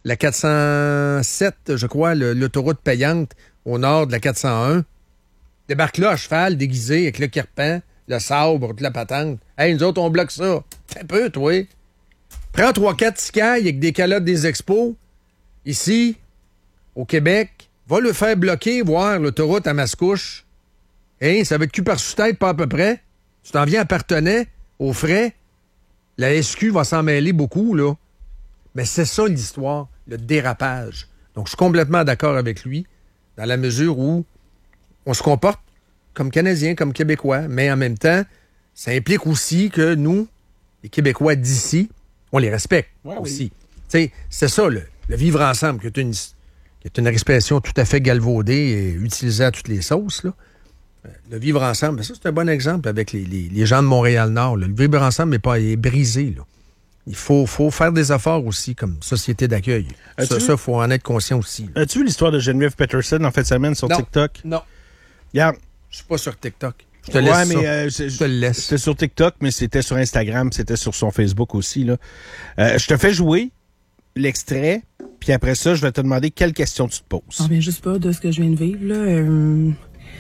la 407, je crois, l'autoroute payante au nord de la 401. Débarque là à cheval, déguisé, avec le kirpan, le sabre, toute la patente. Hey, nous autres, on bloque ça. Fais un peu, toi. Prends 3-4 ticailles avec des calottes des expos, ici, au Québec. Va le faire bloquer, voir l'autoroute à Mascouche. Hey, ça va être cul par sous tête, pas à peu près. Tu t'en viens à Partenay, aux frais. La SQ va s'en mêler beaucoup, là. Mais c'est ça l'histoire, le dérapage. Donc, je suis complètement d'accord avec lui, dans la mesure où on se comporte comme Canadiens, comme Québécois, mais en même temps, ça implique aussi que nous, les Québécois d'ici, on les respecte aussi. Oui. C'est ça, le vivre ensemble, qui est une expression tout à fait galvaudée et utilisée à toutes les sauces, là. Le vivre ensemble, ça, c'est un bon exemple avec les gens de Montréal-Nord. Là. Le vivre ensemble est brisé, là. Il faut faire des efforts aussi comme société d'accueil. Ça, il faut en être conscient aussi. Là. As-tu vu l'histoire de Geneviève Peterson en fin de semaine sur TikTok? Non. Regarde. Je suis pas sur TikTok. Je te laisse ça. Je te le laisse. C'était sur TikTok, mais c'était sur Instagram, c'était sur son Facebook aussi. Là. Je te fais jouer l'extrait, puis après ça, je vais te demander quelles questions tu te poses. Je reviens juste pas de ce que je viens de vivre. Là.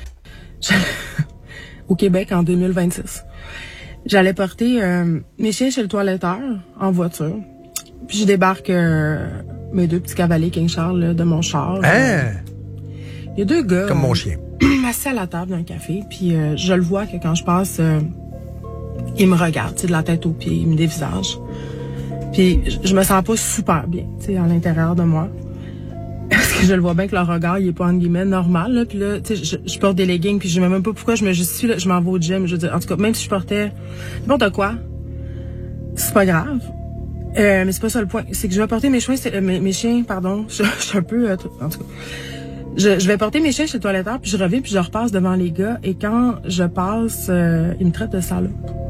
Au Québec en 2026. J'allais porter mes chiens chez le toiletteur en voiture. Puis je débarque mes 2 petits cavaliers King Charles là, de mon char. Hein? Il y a 2 gars. Comme mon chien. Assis à la table d'un café. Puis je le vois que quand je passe, il me regarde, de la tête aux pieds, il me dévisage. Puis je me sens pas super bien, à l'intérieur de moi. Parce que je le vois bien que le regard, il est pas, entre guillemets, normal, là. Puis là, je porte des leggings, puis je sais même pas pourquoi je me justifie, là. Je m'en vais au gym. Je veux dire, en tout cas, même si je portais n'importe quoi, c'est pas grave. Mais c'est pas ça le point. C'est que je vais porter mes chiens, je suis un peu, en tout cas. Je vais porter mes chiens chez le toiletteur, puis je reviens, puis je repasse devant les gars, et quand je passe, ils me traitent de salope.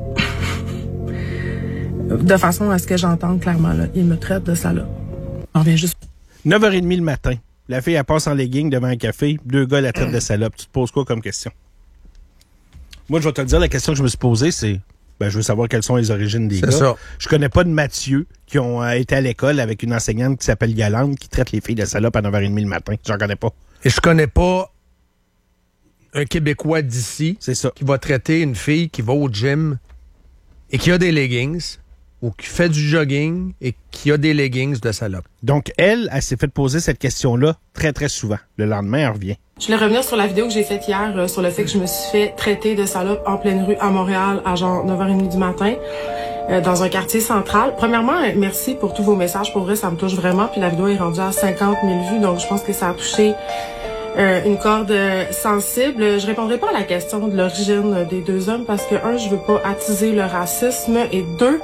De façon à ce que j'entende clairement, là. Ils me traitent de salope. On revient juste. 9h30 le matin. La fille, elle passe en legging devant un café. 2 gars la traitent de salope. Tu te poses quoi comme question? Moi, je vais te le dire, la question que je me suis posée, c'est... je veux savoir quelles sont les origines des gars. Ça. Je connais pas de Mathieu qui ont été à l'école avec une enseignante qui s'appelle Yolande qui traite les filles de salope à 9h30 le matin. J'en connais pas. Et je connais pas un Québécois d'ici qui va traiter une fille qui va au gym et qui a des leggings ou qui fait du jogging et qui a des leggings de salope. Donc, elle s'est fait poser cette question-là très, très souvent. Le lendemain, elle revient. Je voulais revenir sur la vidéo que j'ai faite hier sur le fait que je me suis fait traiter de salope en pleine rue à Montréal à genre 9h30 du matin dans un quartier central. Premièrement, merci pour tous vos messages. Pour vrai, ça me touche vraiment. Puis la vidéo est rendue à 50 000 vues, donc je pense que ça a touché une corde sensible. Je répondrai pas à la question de l'origine des 2 hommes parce que, 1, je veux pas attiser le racisme et 2,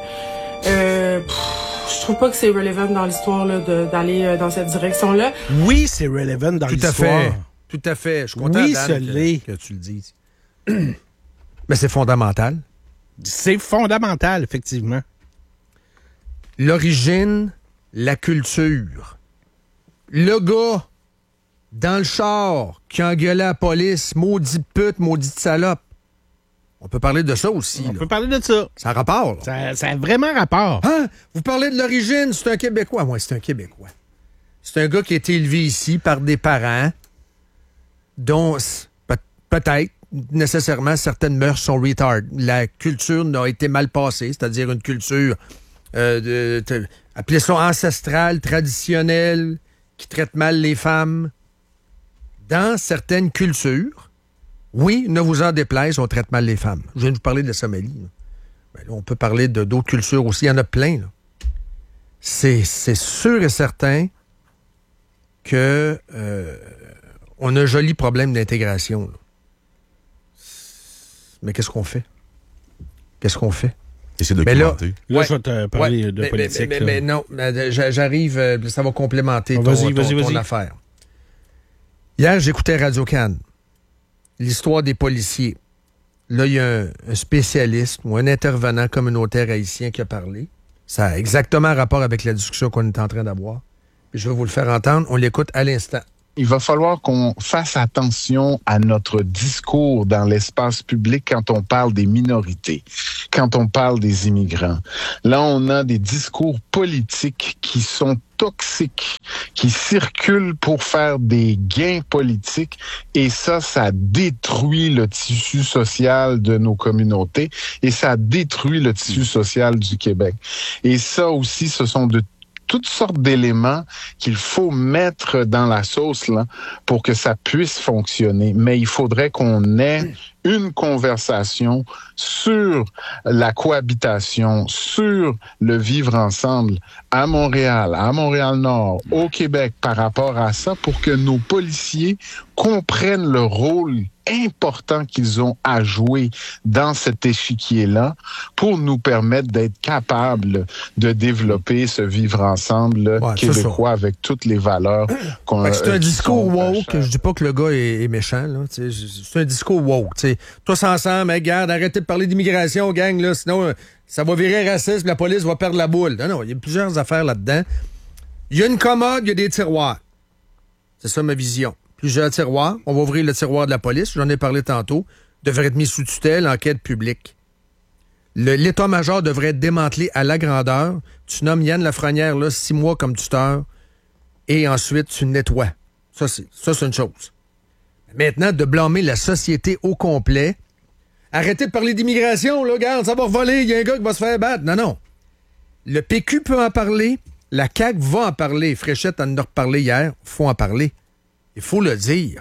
je trouve pas que c'est relevant dans l'histoire là, d'aller dans cette direction-là. Oui, c'est relevant dans l'histoire. Tout à fait. Je suis content, Dan, que tu le dises. Mais c'est fondamental. C'est fondamental, effectivement. L'origine, la culture. Le gars dans le char qui engueulait la police, maudite pute, maudite salope. On peut parler de ça aussi. On peut parler de ça. Ça a rapport. Là. Ça a vraiment rapport. Hein? Vous parlez de l'origine, c'est un Québécois. Moi, c'est un Québécois. C'est un gars qui a été élevé ici par des parents dont peut-être nécessairement certaines mœurs sont retard. La culture n'a été mal passée, c'est-à-dire une culture appelez ça ancestrale, traditionnelle, qui traite mal les femmes. Dans certaines cultures, oui, ne vous en déplaise, on traite mal les femmes. Je viens de vous parler de la Somalie. Là, on peut parler d'autres cultures aussi. Il y en a plein. Là. C'est sûr et certain que on a un joli problème d'intégration. Là. Mais qu'est-ce qu'on fait? Et c'est documenté. Là, je vais te parler de politique. Mais non, j'arrive, ça va complémenter ton affaire. Hier, j'écoutais Radio-Can, l'histoire des policiers. Là, il y a un spécialiste ou un intervenant communautaire haïtien qui a parlé. Ça a exactement rapport avec la discussion qu'on est en train d'avoir. Puis je vais vous le faire entendre. On l'écoute à l'instant. il va falloir qu'on fasse attention à notre discours dans l'espace public quand on parle des minorités, quand on parle des immigrants. Là, on a des discours politiques qui sont toxiques, qui circulent pour faire des gains politiques, et ça détruit le tissu social de nos communautés et ça détruit le tissu social du Québec. Et ça aussi, ce sont de toutes sortes d'éléments qu'il faut mettre dans la sauce là pour que ça puisse fonctionner. Mais il faudrait qu'on ait une conversation sur la cohabitation, sur le vivre ensemble à Montréal-Nord, au Québec par rapport à ça, pour que nos policiers comprennent le rôle important qu'ils ont à jouer dans cet échiquier-là pour nous permettre d'être capables de développer ce vivre ensemble québécois avec toutes les valeurs qu'on c'est un discours woke. Je dis pas que le gars est méchant, là. C'est un discours woke. T'sais. Tous ensemble, hey, regarde, arrêtez de parler d'immigration, gang, là, sinon ça va virer raciste, la police va perdre la boule. Non, il y a plusieurs affaires là-dedans. Il y a une commode, il y a des tiroirs. C'est ça ma vision. Plusieurs tiroirs. On va ouvrir le tiroir de la police. J'en ai parlé tantôt. Devrait être mis sous tutelle, enquête publique. L'état-major devrait être démantelé à la grandeur. Tu nommes Yann Lafrenière, là, 6 mois comme tuteur. Et ensuite, tu nettoies. Ça, c'est une chose. Maintenant, de blâmer la société au complet. Arrêtez de parler d'immigration, là, regarde, ça va voler. Il y a un gars qui va se faire battre. Non. Le PQ peut en parler. La CAQ va en parler. Fréchette en a reparlé hier. Faut en parler. Il faut le dire.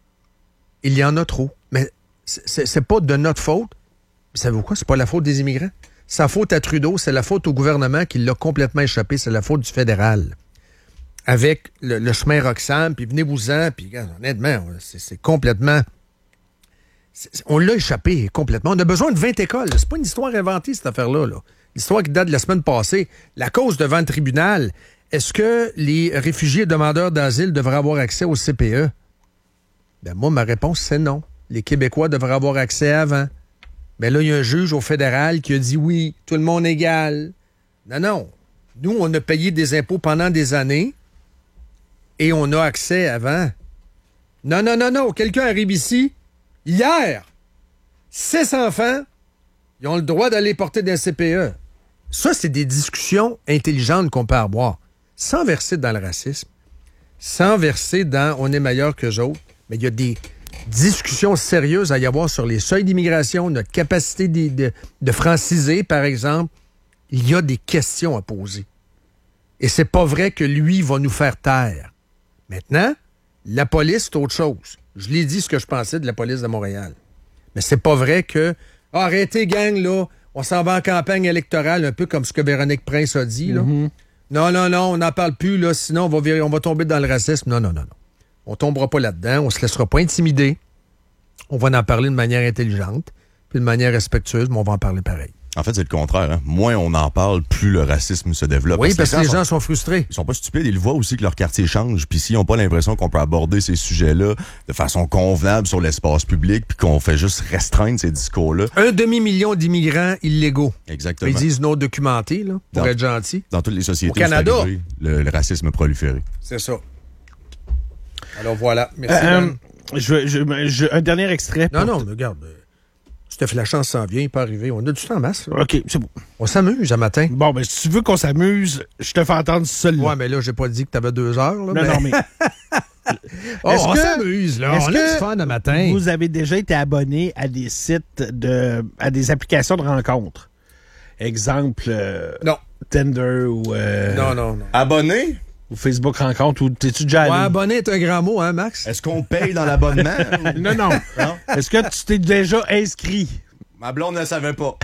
Il y en a trop. Mais c'est pas de notre faute. Vous savez quoi? C'est pas la faute des immigrants. C'est la faute à Trudeau. C'est la faute au gouvernement qui l'a complètement échappé. C'est la faute du fédéral. Avec le chemin Roxham, puis venez-vous-en, puis honnêtement, c'est complètement... on l'a échappé complètement. On a besoin de 20 écoles. C'est pas une histoire inventée, cette affaire-là. Là. L'histoire qui date de la semaine passée. La cause devant le tribunal... Est-ce que les réfugiés et demandeurs d'asile devraient avoir accès au CPE? Ben moi, ma réponse, c'est non. Les Québécois devraient avoir accès avant. Ben là, il y a un juge au fédéral qui a dit oui, tout le monde égal. Non. Nous, on a payé des impôts pendant des années et on a accès avant. Non. Quelqu'un arrive ici, hier, 6 enfants, ils ont le droit d'aller porter des CPE. Ça, c'est des discussions intelligentes qu'on peut avoir. Sans verser dans le racisme, sans verser dans « on est meilleur qu'eux autres », mais il y a des discussions sérieuses à y avoir sur les seuils d'immigration, notre capacité de franciser, par exemple. Il y a des questions à poser. Et c'est pas vrai que lui va nous faire taire. Maintenant, la police, c'est autre chose. Je l'ai dit ce que je pensais de la police de Montréal. Mais c'est pas vrai que « arrêtez, gang, là, on s'en va en campagne électorale », un peu comme ce que Véronique Prince a dit, là. Mm-hmm. Non, on n'en parle plus, là, sinon on va tomber dans le racisme. Non. On tombera pas là-dedans, on se laissera pas intimider. On va en parler de manière intelligente, puis de manière respectueuse, mais on va en parler pareil. En fait, c'est le contraire. Hein? Moins on en parle, plus le racisme se développe. Oui, parce que les gens sont frustrés. Ils sont pas stupides. Ils voient aussi que leur quartier change. Puis s'ils n'ont pas l'impression qu'on peut aborder ces sujets-là de façon convenable sur l'espace public, puis qu'on fait juste restreindre ces discours-là. 1 demi-million d'immigrants illégaux. Exactement. Ils disent non documentés, là, pour être gentils. Dans toutes les sociétés. Au Canada, arrivé, le racisme a proliféré. C'est ça. Alors voilà. Merci. Un dernier extrait. Non, regarde. Steph, la chance s'en vient, il peut arriver. On a du temps en masse. Là. OK, c'est bon. On s'amuse un matin. Bon, ben si tu veux qu'on s'amuse, je te fais entendre seul. Ouais, mais là, j'ai pas dit que t'avais 2 heures. Là, non, mais... on s'amuse, là. On a du fun le matin. Vous avez déjà été abonné à des sites à des applications de rencontres? Exemple... non. Tinder ou... Non. Abonné? Ou Facebook Rencontre, ou t'es-tu déjà allé? Ouais, abonné est un grand mot, hein, Max? Est-ce qu'on paye dans l'abonnement? Non. Est-ce que tu t'es déjà inscrit? Ma blonde ne savait pas.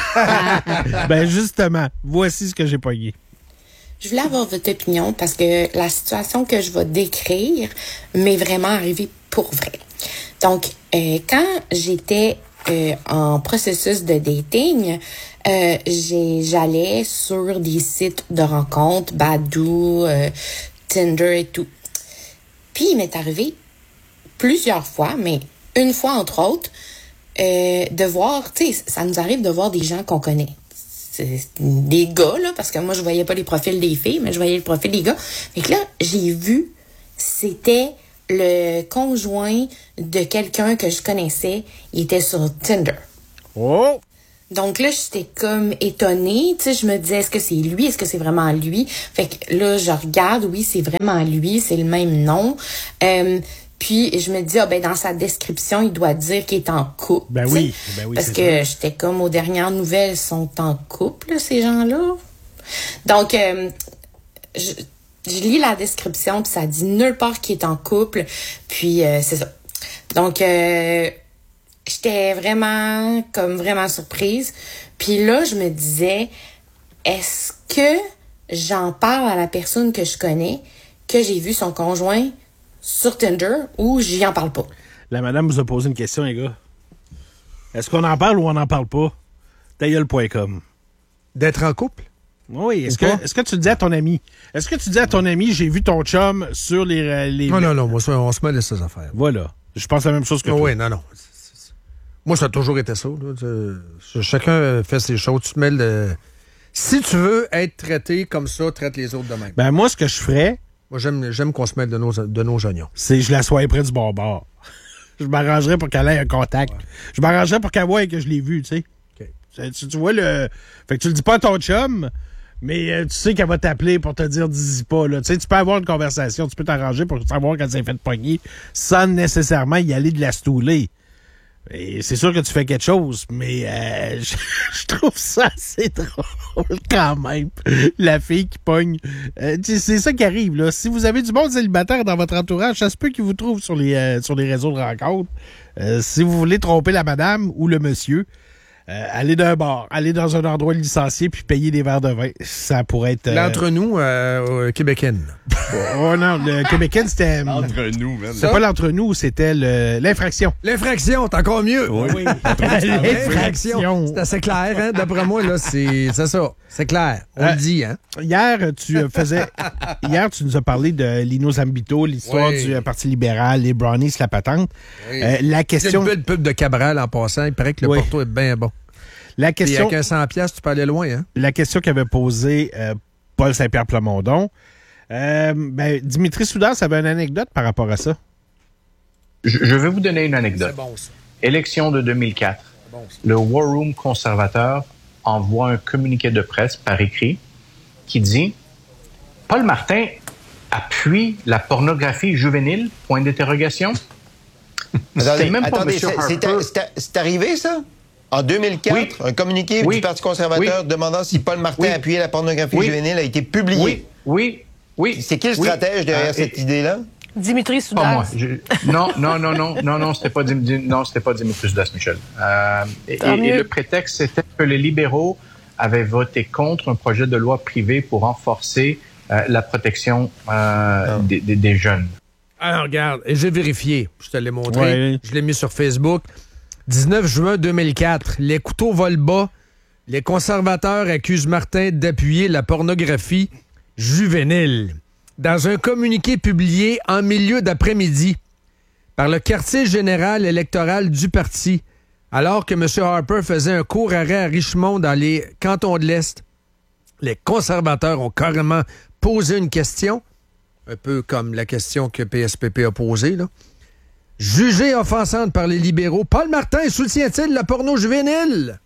Ben justement, voici ce que j'ai pogné. Je voulais avoir votre opinion parce que la situation que je vais décrire m'est vraiment arrivée pour vrai. Donc, quand j'étais en processus de dating, j'allais sur des sites de rencontres, Badoo, Tinder et tout. Puis, il m'est arrivé plusieurs fois, mais une fois entre autres, de voir, tu sais, ça nous arrive de voir des gens qu'on connaît. C'est des gars, là, parce que moi, je voyais pas les profils des filles, mais je voyais le profil des gars. Fait que là, j'ai vu, c'était le conjoint de quelqu'un que je connaissais, il était sur Tinder. Oh! Donc là, j'étais comme étonnée, tu sais, je me disais, est-ce que c'est lui? Est-ce que c'est vraiment lui? Fait que là, je regarde, oui, c'est vraiment lui, c'est le même nom. Puis je me dis, dans sa description, il doit dire qu'il est en couple. Ben oui, parce que j'étais comme aux dernières nouvelles, ils sont en couple, ces gens-là. Donc, je lis la description, puis ça dit nulle part qu'il est en couple. Puis c'est ça. Donc, j'étais vraiment surprise. Puis là, je me disais, est-ce que j'en parle à la personne que je connais, que j'ai vu son conjoint sur Tinder, ou j'y en parle pas? La madame vous a posé une question, les gars. Est-ce qu'on en parle ou on n'en parle pas? Tailleul.com. D'être en couple? Oui. Est-ce que tu dis à ton ami? Est-ce que tu dis à ton ami, j'ai vu ton chum sur les... Non. Moi, on se met de ces affaires. Voilà. Je pense la même chose que toi. Oui, non. Moi, ça a toujours été ça. Là. Chacun fait ses choses. Tu te mets le... Si tu veux être traité comme ça, traite les autres de même. Ben moi, ce que je ferais... Moi, j'aime qu'on se mette de nos oignons. C'est je la sois près du bord. Je m'arrangerais pour qu'elle ait un contact. Ouais. Je m'arrangerais pour qu'elle voie que je l'ai vu, tu sais. Okay. Tu vois le... Fait que tu le dis pas à ton chum, mais tu sais qu'elle va t'appeler pour te dire dis-y pas, là. Tu sais, tu peux avoir une conversation, tu peux t'arranger pour savoir quand c'est fait de pogner sans nécessairement y aller de la stouler. Et c'est sûr que tu fais quelque chose, mais je trouve ça assez drôle quand même. La fille qui pogne. C'est ça qui arrive, là. Si vous avez du monde célibataire dans votre entourage, ça se peut qu'il vous trouve sur les réseaux de rencontres. Si vous voulez tromper la madame ou le monsieur, allez d'un bar, allez dans un endroit licencié puis payer des verres de vin. Ça pourrait être... L'entre-nous québécoine. Oh non, le québécoine, c'était... L'entre-nous, même. C'était pas l'entre-nous, c'était l'infraction. L'infraction, c'est encore mieux. Oui. L'infraction. C'est assez clair, hein? D'après moi, là, c'est ça. C'est clair. On le dit, hein? Hier, tu nous as parlé de Lino Zambito, l'histoire du Parti libéral, les brownies, la patente. Oui. La question... C'est le pub de Cabral en passant. Il paraît que le Porto est bien bon. La question... Et avec un 100$, tu peux aller loin, hein? La question qu'avait posée Paul Saint-Pierre Plamondon. Dimitri Soudard, ça avait une anecdote par rapport à ça. Je vais vous donner une anecdote. C'est bon, ça. Élection de 2004. Bon, le War Room conservateur envoie un communiqué de presse par écrit qui dit « Paul Martin appuie la pornographie juvénile, point d'interrogation. » C'était même pas M. Harper. C'est arrivé, ça? En 2004, oui. Un communiqué du Parti conservateur demandant si Paul Martin appuyait la pornographie juvénile a été publié. Oui. C'est qui le stratège derrière cette idée-là? Dimitri Soudas. Non, c'était pas Dimitri Soudas, Michel. Et le prétexte, c'était que les libéraux avaient voté contre un projet de loi privé pour renforcer la protection des jeunes. Alors, regarde, j'ai vérifié. Je te l'ai montré. Ouais. Je l'ai mis sur Facebook. 19 juin 2004, les couteaux volent bas. Les conservateurs accusent Martin d'appuyer la pornographie juvénile. Dans un communiqué publié en milieu d'après-midi par le quartier général électoral du parti, alors que M. Harper faisait un court arrêt à Richmond dans les cantons de l'Est, les conservateurs ont carrément posé une question, un peu comme la question que PSPP a posée, là. Jugé offensante par les libéraux, Paul Martin soutient-il la porno juvénile?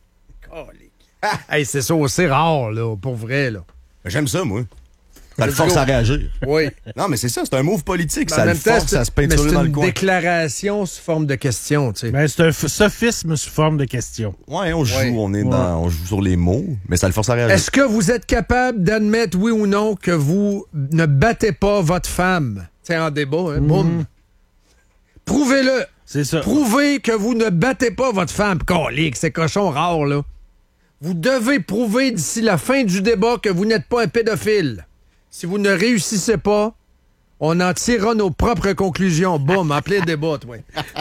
Hey, c'est ça aussi rare, là, pour vrai, là. J'aime ça, moi. Ça le force à réagir. Oui. Non, mais c'est ça, c'est un move politique. Ça le force à se peinturer dans le coin. C'est une déclaration sous forme de question, tu sais. Ben, c'est un sophisme sous forme de question. Ouais, on joue, on joue sur les mots, mais ça le force à réagir. Est-ce que vous êtes capable d'admettre, oui ou non, que vous ne battez pas votre femme? C'est en débat, hein? Boum. Prouvez-le. C'est ça. Prouvez que vous ne battez pas votre femme. Colique, c'est cochon rare, là. Vous devez prouver d'ici la fin du débat que vous n'êtes pas un pédophile. Si vous ne réussissez pas, on en tirera nos propres conclusions. Boum, en plein débat, toi.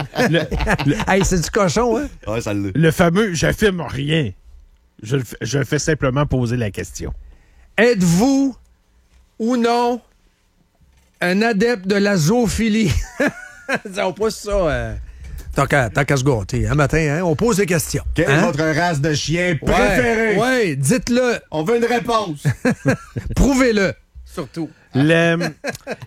Hey, c'est du cochon, hein? Ouais, ça l'est. Le fameux « j'affirme rien ». Je fais simplement poser la question. Êtes-vous ou non un adepte de la zoophilie? On pose ça... Tant qu'à se gâter, un matin, hein? On pose des questions. Quelle est votre race de chien préférée? Oui, dites-le. On veut une réponse. Prouvez-le, surtout.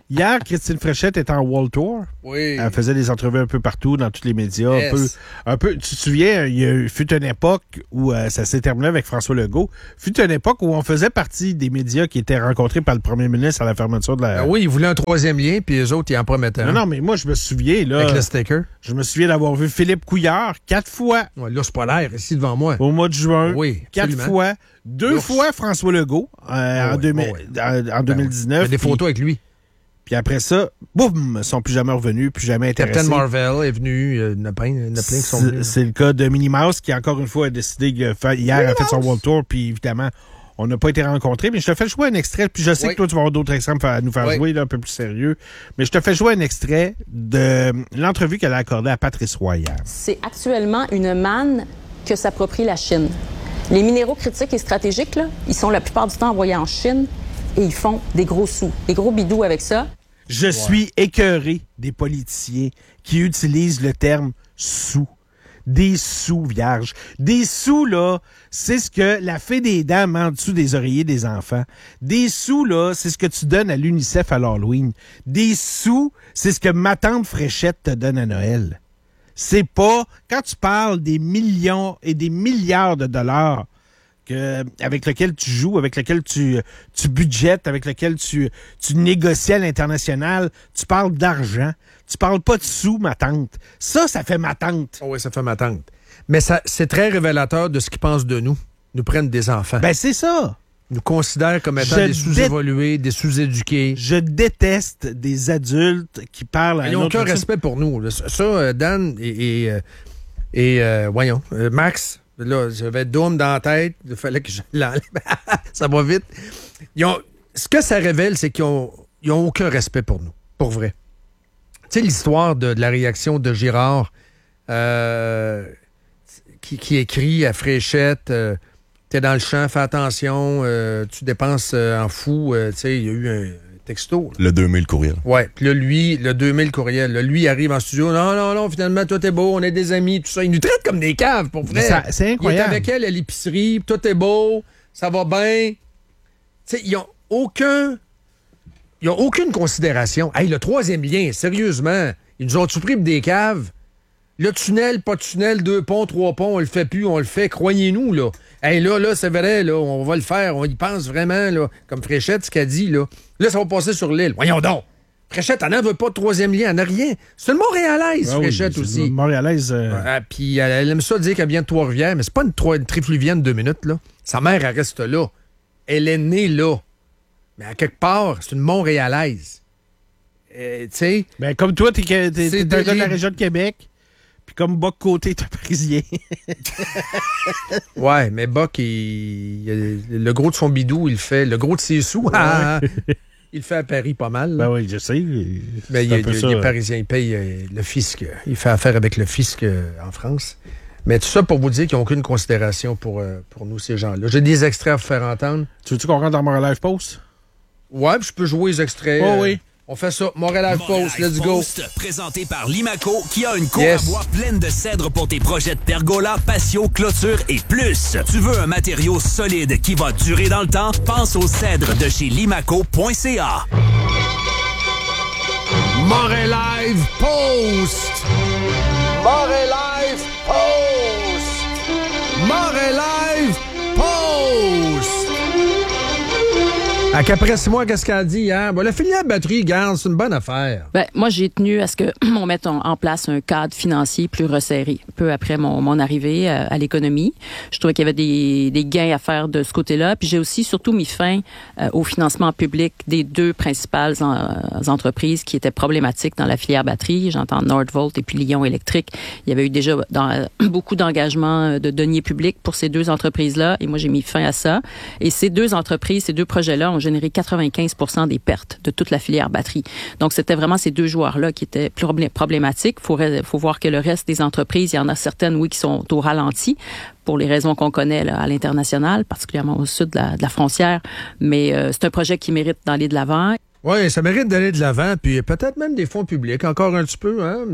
Hier, Christine Fréchette était en World Tour. Oui. Elle faisait des entrevues un peu partout, dans tous les médias. Yes. Un peu. Tu te souviens, fut une époque où ça s'est terminé avec François Legault. Fut une époque où on faisait partie des médias qui étaient rencontrés par le premier ministre à la fermeture de la... oui, il voulait un troisième lien, puis les autres, ils en promettaient un. Non, mais moi, je me souviens, là... Avec le sticker. Je me souviens d'avoir vu Philippe Couillard 4 fois. Ouais, là, c'est pas l'air, ici, devant moi. Au mois de juin. Oui, 4 fois. 2 fois François Legault en 2019. Il y a des photos avec lui. Puis après ça, boum, ils sont plus jamais revenus, plus jamais intéressés. Captain Marvel est venu, il y en a plein qui sont venus. C'est le cas de Minnie Mouse qui, encore une fois, a décidé hier a fait son World Tour, puis évidemment, on n'a pas été rencontrés. Mais je te fais jouer un extrait, puis je sais que toi, tu vas avoir d'autres extraits à nous faire jouer, là, un peu plus sérieux. Mais je te fais jouer un extrait de l'entrevue qu'elle a accordée à Patrice Roy hier. C'est actuellement une manne que s'approprie la Chine. Les minéraux critiques et stratégiques, là, ils sont la plupart du temps envoyés en Chine et ils font des gros sous, des gros bidous avec ça. Je suis écœuré des politiciens qui utilisent le terme « sous ». Des sous, vierge. Des sous, là, c'est ce que la fée des dents met en dessous des oreillers des enfants. Des sous, là, c'est ce que tu donnes à l'UNICEF à l'Halloween. Des sous, c'est ce que ma tante Fréchette te donne à Noël. C'est pas, quand tu parles des millions et des milliards de dollars avec lequel tu joues, avec lequel tu budgètes, avec lequel tu négocies à l'international, tu parles d'argent. Tu parles pas de sous, ma tante. Ça fait ma tante. Oh oui, ça fait ma tante. Mais c'est très révélateur de ce qu'ils pensent de nous. Nous prennent des enfants. Ben, c'est ça. Nous considèrent comme étant des sous-évolués, des sous-éduqués. Je déteste des adultes qui parlent à Ils n'ont aucun respect pour nous. Ça, Dan voyons, Max... Là, j'avais Doom dans la tête. Il fallait que je l'enlève. Ça va vite. Ce que ça révèle, c'est qu'ils ont aucun respect pour nous. Pour vrai. Tu sais, l'histoire de la réaction de Girard qui écrit à Fréchette t'es dans le champ, fais attention, tu dépenses en fou. Tu sais, il y a eu un texto. Le 2000 courriel. Ouais. Puis là, lui, le 2000 courriel, là, lui arrive en studio. Non, finalement, toi, t'es beau, on est des amis, tout ça. Il nous traite comme des caves, pour vrai. C'est incroyable. Il est avec elle à l'épicerie, toi, t'es beau, ça va bien. Tu sais, ils ont aucune considération. Hey, le troisième lien, sérieusement, ils nous ont-tu pris pour des caves? Le tunnel, pas de tunnel, 2 ponts, 3 ponts, on le fait plus, on le fait, croyez-nous, là. Hey, là, c'est vrai, là, on va le faire, on y pense vraiment, là. Comme Fréchette, ce qu'elle dit, là. Là, ça va passer sur l'île. Voyons donc. Fréchette, elle n'en veut pas de troisième lien, elle n'a rien. C'est une Montréalaise, Fréchette, aussi. Une Montréalaise. Puis elle aime ça dire qu'elle vient de Trois-Rivières, mais c'est pas une trifluvienne de 2 minutes, là. Sa mère, elle reste là. Elle est née là. Mais à quelque part, c'est une Montréalaise. Tu sais. Ben, comme toi, t'es un gars de la région de Québec. Puis comme Buck Côté, t'es un Parisien. Ouais, mais Buck, le gros de son bidou, il fait. Le gros de ses sous, il le fait à Paris pas mal. Là. Ben oui, je sais. Mais il est parisien, il paye le fisc. Il fait affaire avec le fisc en France. Mais tout ça pour vous dire qu'ils n'ont aucune considération pour nous, ces gens-là. J'ai des extraits à vous faire entendre. Tu veux-tu qu'on rentre dans Montréal Live Post? Ouais, puis je peux jouer les extraits. Oh oui. On fait ça. Montréal Live Post, let's go. Présenté par Limaco, qui a une cour à bois pleine de cèdre pour tes projets de pergola, patio, clôture et plus. Tu veux un matériau solide qui va durer dans le temps? Pense au cèdre de chez limaco.ca. Montréal Live Post. Montréal Live Post. Montréal Live Post. Qu'après 6 mois, qu'est-ce qu'elle a dit hier? Bon, la filière batterie, garde, c'est une bonne affaire. Ben, moi, j'ai tenu à ce qu'on mette en place un cadre financier plus resserré. Peu après mon arrivée à l'économie, je trouvais qu'il y avait des gains à faire de ce côté-là. Puis j'ai aussi surtout mis fin au financement public des 2 principales entreprises qui étaient problématiques dans la filière batterie. J'entends Nordvolt et puis Lion Électrique. Il y avait eu déjà beaucoup d'engagements de deniers publics pour ces 2 entreprises-là. Et moi, j'ai mis fin à ça. Et ces 2 entreprises, ces 2 projets-là ont généré 95% des pertes de toute la filière batterie. Donc, c'était vraiment ces 2 joueurs-là qui étaient plus problématiques. Faut voir que le reste des entreprises, il y en a certaines, oui, qui sont au ralenti pour les raisons qu'on connaît là, à l'international, particulièrement au sud de la frontière. Mais c'est un projet qui mérite d'aller de l'avant. Oui, ça mérite d'aller de l'avant, puis peut-être même des fonds publics, encore un petit peu, hein, il me semble.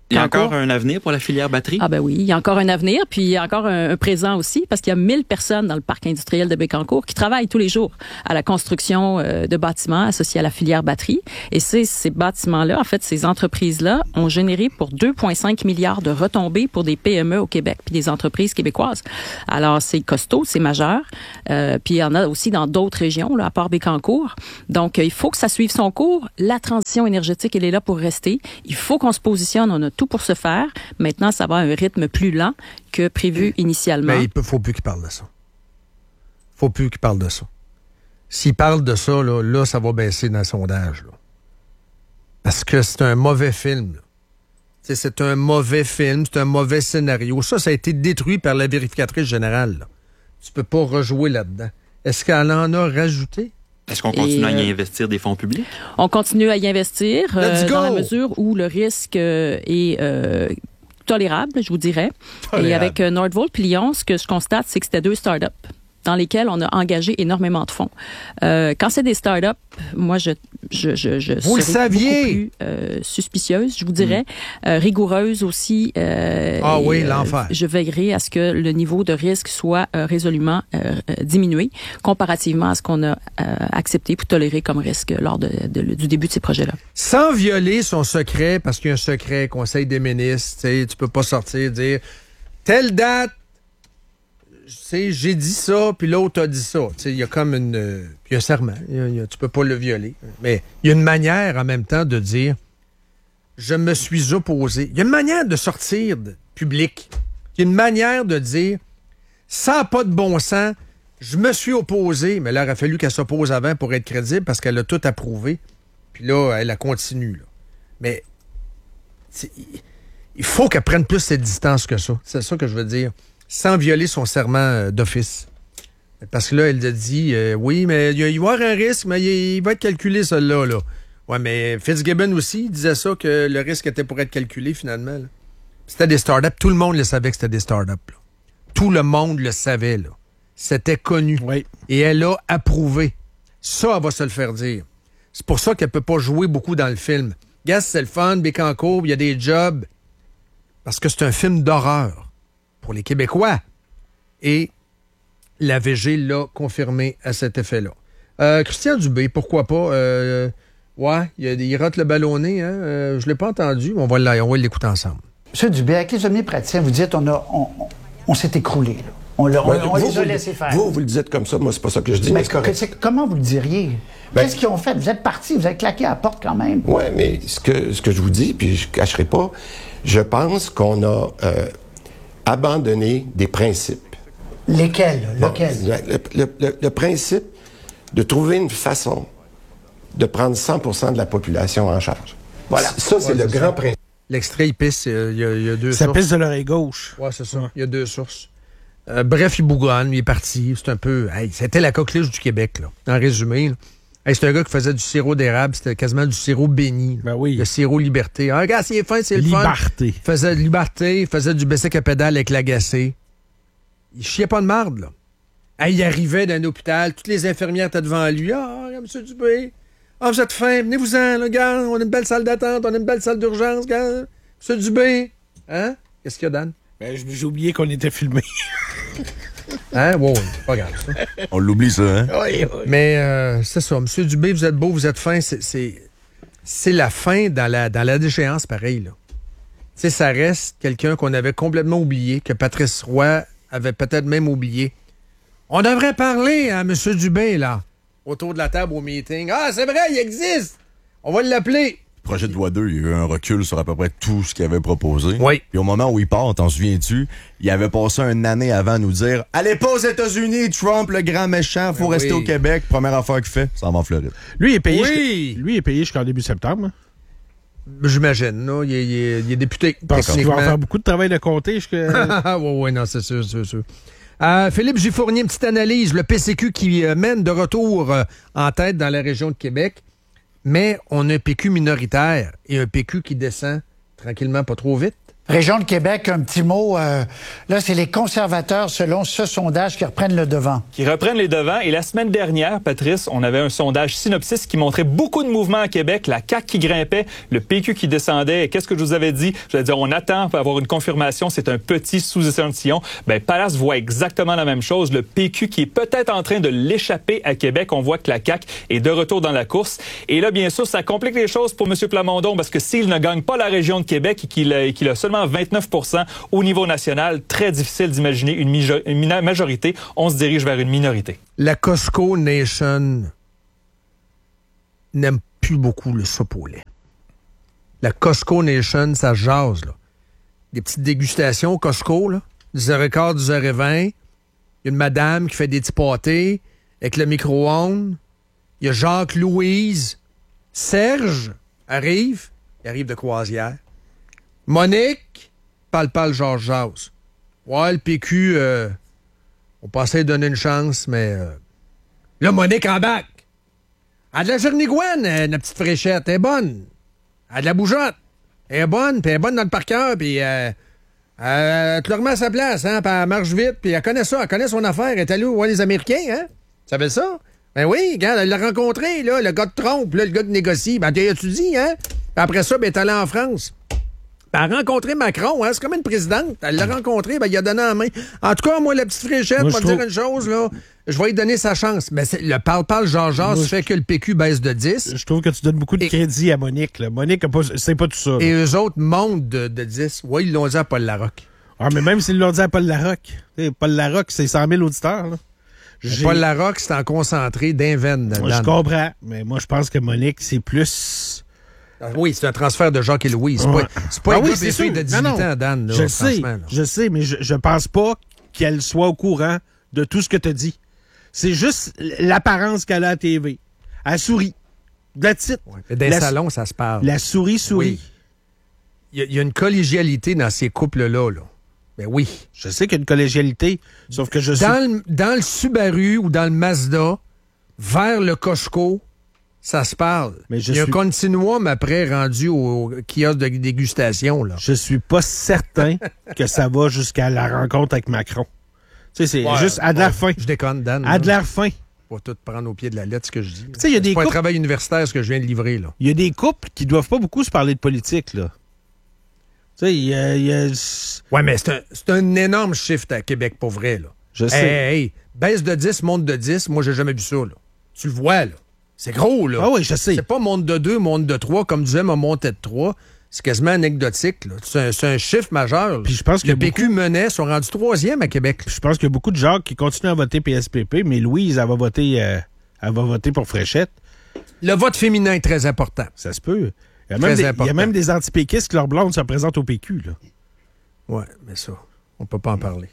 Il y a encore un avenir pour la filière batterie? Ah ben oui, il y a encore un avenir, puis il y a encore un présent aussi, parce qu'il y a 1000 personnes dans le parc industriel de Bécancour qui travaillent tous les jours à la construction de bâtiments associés à la filière batterie. Et ces bâtiments-là, en fait, ces entreprises-là ont généré pour 2,5 milliards de retombées pour des PME au Québec, puis des entreprises québécoises. Alors, c'est costaud, c'est majeur. Puis il y en a aussi dans d'autres régions, là, à part Bécancour. Donc, il faut que ça suive son cours. La transition énergétique, elle est là pour rester. Il faut qu'on se positionne, on a tout pour se faire. Maintenant, ça va à un rythme plus lent que prévu initialement. Mais il faut plus qu'il parle de ça. Faut plus qu'il parle de ça. S'il parle de ça, là, ça va baisser dans le sondage. Là. Parce que c'est un mauvais film. C'est un mauvais film, c'est un mauvais scénario. Ça a été détruit par la vérificatrice générale. Là. Tu peux pas rejouer là-dedans. Est-ce qu'elle en a rajouté? Est-ce qu'on continue à y investir des fonds publics? On continue à y investir dans la mesure où le risque est tolérable, je vous dirais. Tolérable. Et avec Nordvolt puis Lyon, ce que je constate, c'est que c'était 2 startups dans lesquels on a engagé énormément de fonds. Quand c'est des startups, moi, je vous serais beaucoup plus suspicieuse, je vous dirais, rigoureuse aussi. Oui, l'enfer. Je veillerai à ce que le niveau de risque soit résolument diminué comparativement à ce qu'on a accepté pour tolérer comme risque lors du début de ces projets-là. Sans violer son secret, parce qu'il y a un secret, Conseil des ministres, tu peux pas sortir dire telle date, j'ai dit ça, puis l'autre a dit ça. Il y a comme puis un serment. Tu peux pas le violer. Mais il y a une manière, en même temps, de dire je me suis opposé. Il y a une manière de sortir public. Il y a une manière de dire ça n'a pas de bon sens, je me suis opposé. Mais là, il a fallu qu'elle s'oppose avant pour être crédible parce qu'elle a tout approuvé. Puis là, elle a continué. Là. Mais il faut qu'elle prenne plus cette distance que ça. C'est ça que je veux dire. Sans violer son serment d'office. Parce que là, elle a dit, oui, mais il va y avoir un risque, mais il va être calculé, celui-là. Là. Ouais, mais Fitzgibbon aussi, il disait ça, que le risque était pour être calculé, finalement. Là. C'était des startups. Tout le monde le savait que c'était des startups. Là. Tout le monde le savait. Là. C'était connu. Oui. Et elle a approuvé. Ça, elle va se le faire dire. C'est pour ça qu'elle peut pas jouer beaucoup dans le film. Gars, c'est le fun, Bécancour, il y a des jobs. Parce que c'est un film d'horreur. Pour les Québécois. Et la VG l'a confirmé à cet effet-là. Christian Dubé, pourquoi pas? Il rate le ballonné. Hein? Je ne l'ai pas entendu, mais on va l'écouter ensemble. M. Dubé, avec les omnipraticiens, vous dites on s'est écroulé. Là. On les a laissés faire. Vous le dites comme ça, moi, c'est pas ça que je dis. Mais comment vous le diriez? Qu'est-ce qu'ils ont fait? Vous êtes partis, vous avez claqué à la porte quand même. Oui, mais ce que je vous dis, puis je ne cacherai pas, je pense qu'on a abandonné des principes. Lesquels? Le principe de trouver une façon de prendre 100% de la population en charge. Voilà. Ça, c'est le grand principe. L'extrait, il pisse, il y a 2 sources. Ça pisse de l'oreille gauche. Oui, c'est ça. Il y a 2 sources. Bref, il bougonne, il est parti. C'est un peu... c'était la coqueluche du Québec, là. En résumé, là. C'est un gars qui faisait du sirop d'érable, c'était quasiment du sirop béni. Ben oui. Le sirop liberté. Ah, regarde, s'il est fin, c'est le fun. Liberté. Il faisait du bicycle à pédale avec l'agacé. Il chiait pas de marde, là. Il arrivait d'un hôpital, toutes les infirmières étaient devant lui. Ah, M. Dubé. Ah, vous êtes fin, venez-vous-en, là, gars. On a une belle salle d'attente, on a une belle salle d'urgence, gars. M. Dubé. Hein? Qu'est-ce qu'il y a, Dan? Ben, j'ai oublié qu'on était filmé. Hein? Ouais, c'est pas grave, ça. On l'oublie, ça, hein? Oui. Mais c'est ça. M. Dubé, vous êtes beau, vous êtes fin. C'est la fin dans la déchéance, pareil, là. Tu sais, ça reste quelqu'un qu'on avait complètement oublié, que Patrice Roy avait peut-être même oublié. On devrait parler à M. Dubé, là, autour de la table au meeting. Ah, c'est vrai, il existe! On va l'appeler. Projet de loi 2, il y a eu un recul sur à peu près tout ce qu'il avait proposé. Oui. Puis au moment où il part, t'en souviens-tu, il avait passé une année avant à nous dire « Allez pas aux États-Unis, Trump, le grand méchant, faut rester au Québec. » Première affaire qu'il fait, ça va en Floride. Lui, il est payé jusqu'en début septembre. J'imagine, là. Il est député. Parce qu'il va faire beaucoup de travail de comté jusqu'à... oui, non, c'est sûr. Philippe Gifournier, une petite analyse. Le PCQ qui mène de retour en tête dans la région de Québec. Mais on a un PQ minoritaire et un PQ qui descend tranquillement, pas trop vite. Région de Québec, un petit mot. Là, c'est les conservateurs, selon ce sondage, qui reprennent le devant. Qui reprennent les devants. Et la semaine dernière, Patrice, on avait un sondage Synopsis qui montrait beaucoup de mouvements à Québec. La CAQ qui grimpait, le PQ qui descendait. Et qu'est-ce que je vous avais dit? Je vais dire, on attend pour avoir une confirmation. C'est un petit sous-échantillon. Palace voit exactement la même chose. Le PQ qui est peut-être en train de l'échapper à Québec. On voit que la CAQ est de retour dans la course. Et là, bien sûr, ça complique les choses pour M. Plamondon parce que s'il ne gagne pas la région de Québec et qu'il a seulement 29% au niveau national, très difficile d'imaginer une majorité. On se dirige vers une minorité. La Costco Nation n'aime plus beaucoup le soupe au lait. La Costco Nation, ça jase, là. Des petites dégustations au Costco, là. 10h15, 10h20. Il y a une madame qui fait des petits pâtés avec le micro-ondes. Il y a Jacques-Louise. Serge arrive. Il arrive de croisière. Monique, parle Georges Jase. Ouais, le PQ, on pensait donner une chance, mais... Là, Monique en bac. Elle a de la Jernigouane, la petite fraîchette. Elle est bonne. Elle a de la bougeotte. Elle est bonne, puis elle est bonne dans le par-cœur, puis elle te le remet à sa place, hein, puis elle marche vite, puis elle connaît ça, elle connaît son affaire. Elle est allée voir les Américains, hein? Tu savais ça? Ben oui, regarde, elle l'a rencontré, là, le gars de Trump, là, le gars de négocie. Ben, t'as-tu dit, hein? Puis après ça, ben, elle est allée en France. Elle a rencontré Macron, hein? C'est comme une présidente. Elle l'a rencontré, ben, il a donné la main. En tout cas, moi, la petite fléchette, moi, dire une chose, là. Je vais lui donner sa chance. Mais le parle Georges fait que le PQ baisse de 10. Je trouve que tu donnes beaucoup de crédit à Monique, là. Monique, c'est pas tout ça, là. Et eux autres montent de 10. Oui, ils l'ont dit à Paul Larocque. Ah, mais même s'ils l'ont dit à Paul Larocque. Paul Larocque, c'est 100 000 auditeurs, là. Paul Larocque, c'est en concentré d'un veine. Je comprends. Mais moi, je pense que Monique, c'est plus... Oui, c'est un transfert de Jacques et Louise. C'est pas une fille de 18 ans, Dan. Là, je sais, mais je pense pas qu'elle soit au courant de tout ce que tu as dit. C'est juste l'apparence qu'elle a à la TV. Elle sourit. That's it. Ouais, dans les salons, ça se parle. La souris. Oui. Il y a une collégialité dans ces couples-là. Là. Ben oui. Je sais qu'il y a une collégialité, sauf que dans le Subaru ou dans le Mazda, vers le Costco, ça se parle. Mais il y a un continuum après rendu au kiosque de dégustation. Là. Je suis pas certain que ça va jusqu'à la rencontre avec Macron. Tu sais, c'est juste à de l'air fin. Je déconne, Dan. À de l'air fin. Pas tout prendre au pied de la lettre ce que je dis. Tu sais, il y a des pas un travail universitaire ce que je viens de livrer. Là. Il y a des couples qui doivent pas beaucoup se parler de politique, là. Tu sais, il y a... Ouais, mais c'est un énorme shift à Québec, pour vrai, là. Je sais. Hey, baisse de 10, monte de 10. Moi, j'ai jamais vu ça, là. Tu le vois, là. C'est gros, là. Ah oui, je sais. C'est pas monte de 2, monte de 3, comme disait ma montée de 3. C'est quasiment anecdotique, là. C'est un chiffre majeur. Puis je pense que le PQ menait, sont rendus 3e à Québec. Je pense qu'il y a beaucoup de gens qui continuent à voter PSPP, mais Louise, elle va voter pour Fréchette. Le vote féminin est très important. Ça se peut. Il y a même des antipéquistes qui leur blonde se présentent au PQ, là. Ouais, mais ça, on peut pas en parler.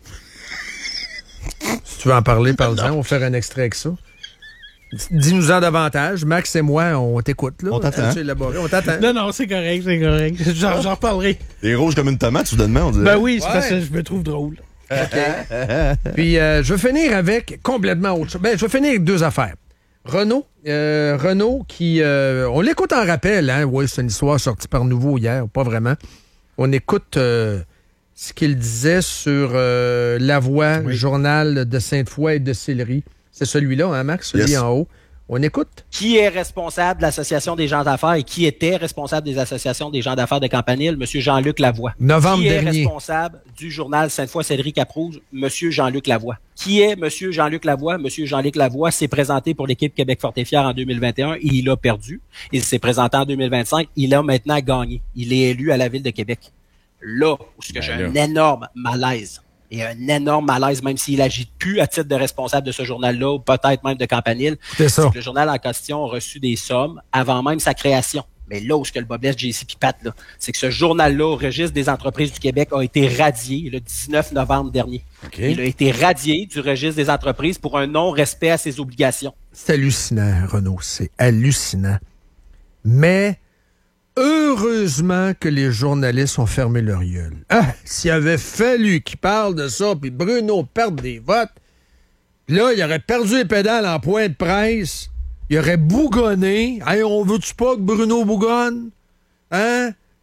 Si tu veux en parler, parle-en. On va faire un extrait avec ça. Dis-nous-en davantage. Max et moi, on t'écoute. Là. On t'attend. On t'attend. Non, c'est correct. J'en reparlerai. T'es rouge comme une tomate, soudainement, on dirait. Ben oui, c'est parce que je me trouve drôle. Okay. Puis, je vais finir avec complètement autre chose. Ben, je vais finir avec 2 affaires. Renaud qui... on l'écoute en rappel, hein? Oui, c'est une histoire sortie par Nouveau hier, pas vraiment. On écoute ce qu'il disait sur La Voix, journal de Sainte-Foy et de Sillery. C'est celui-là, hein, Max? Celui en haut. On écoute. Qui est responsable de l'Association des gens d'affaires et qui était responsable des associations des gens d'affaires de Campanile? M. Jean-Luc Lavoie. Novembre dernier. Qui est responsable du journal Sainte-Foy-Cédric-Caprouge? M. Jean-Luc Lavoie. Qui est M. Jean-Luc Lavoie? M. Jean-Luc Lavoie s'est présenté pour l'équipe Québec Fort et Fier en 2021 et il a perdu. Il s'est présenté en 2025. Il a maintenant gagné. Il est élu à la Ville de Québec. Là où j'ai un énorme malaise. Et un énorme malaise, même s'il agit plus à titre de responsable de ce journal-là, ou peut-être même de Campanile. C'est que le journal en question a reçu des sommes avant même sa création. Mais là où le bas blesse JC Pipat, là, c'est que ce journal-là, au registre des entreprises du Québec, a été radié le 19 novembre dernier. Okay. Il a été radié du registre des entreprises pour un non-respect à ses obligations. C'est hallucinant, Renaud. C'est hallucinant. Mais... heureusement que les journalistes ont fermé leur gueule. Ah, s'il avait fallu qu'ils parlent de ça, puis Bruno perde des votes, là, il aurait perdu les pédales en point de presse, il aurait bougonné. Hey, on veut-tu pas que Bruno bougonne? Hein?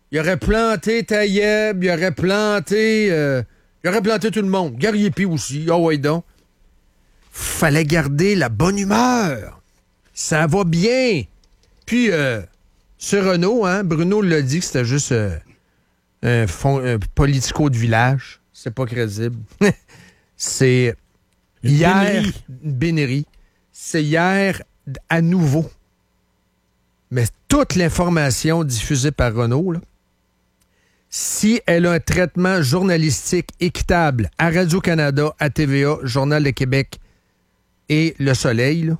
il aurait planté Taïeb, il aurait planté tout le monde. Gariepi aussi, ouais donc. Fallait garder la bonne humeur. Ça va bien. Puis, ce Renault, hein, Bruno l'a dit que c'était juste un politico de village. C'est pas crédible. C'est hier... Une bénérie. C'est hier à nouveau. Mais toute l'information diffusée par Renault, là, si elle a un traitement journalistique équitable à Radio-Canada, à TVA, Journal de Québec et Le Soleil, là,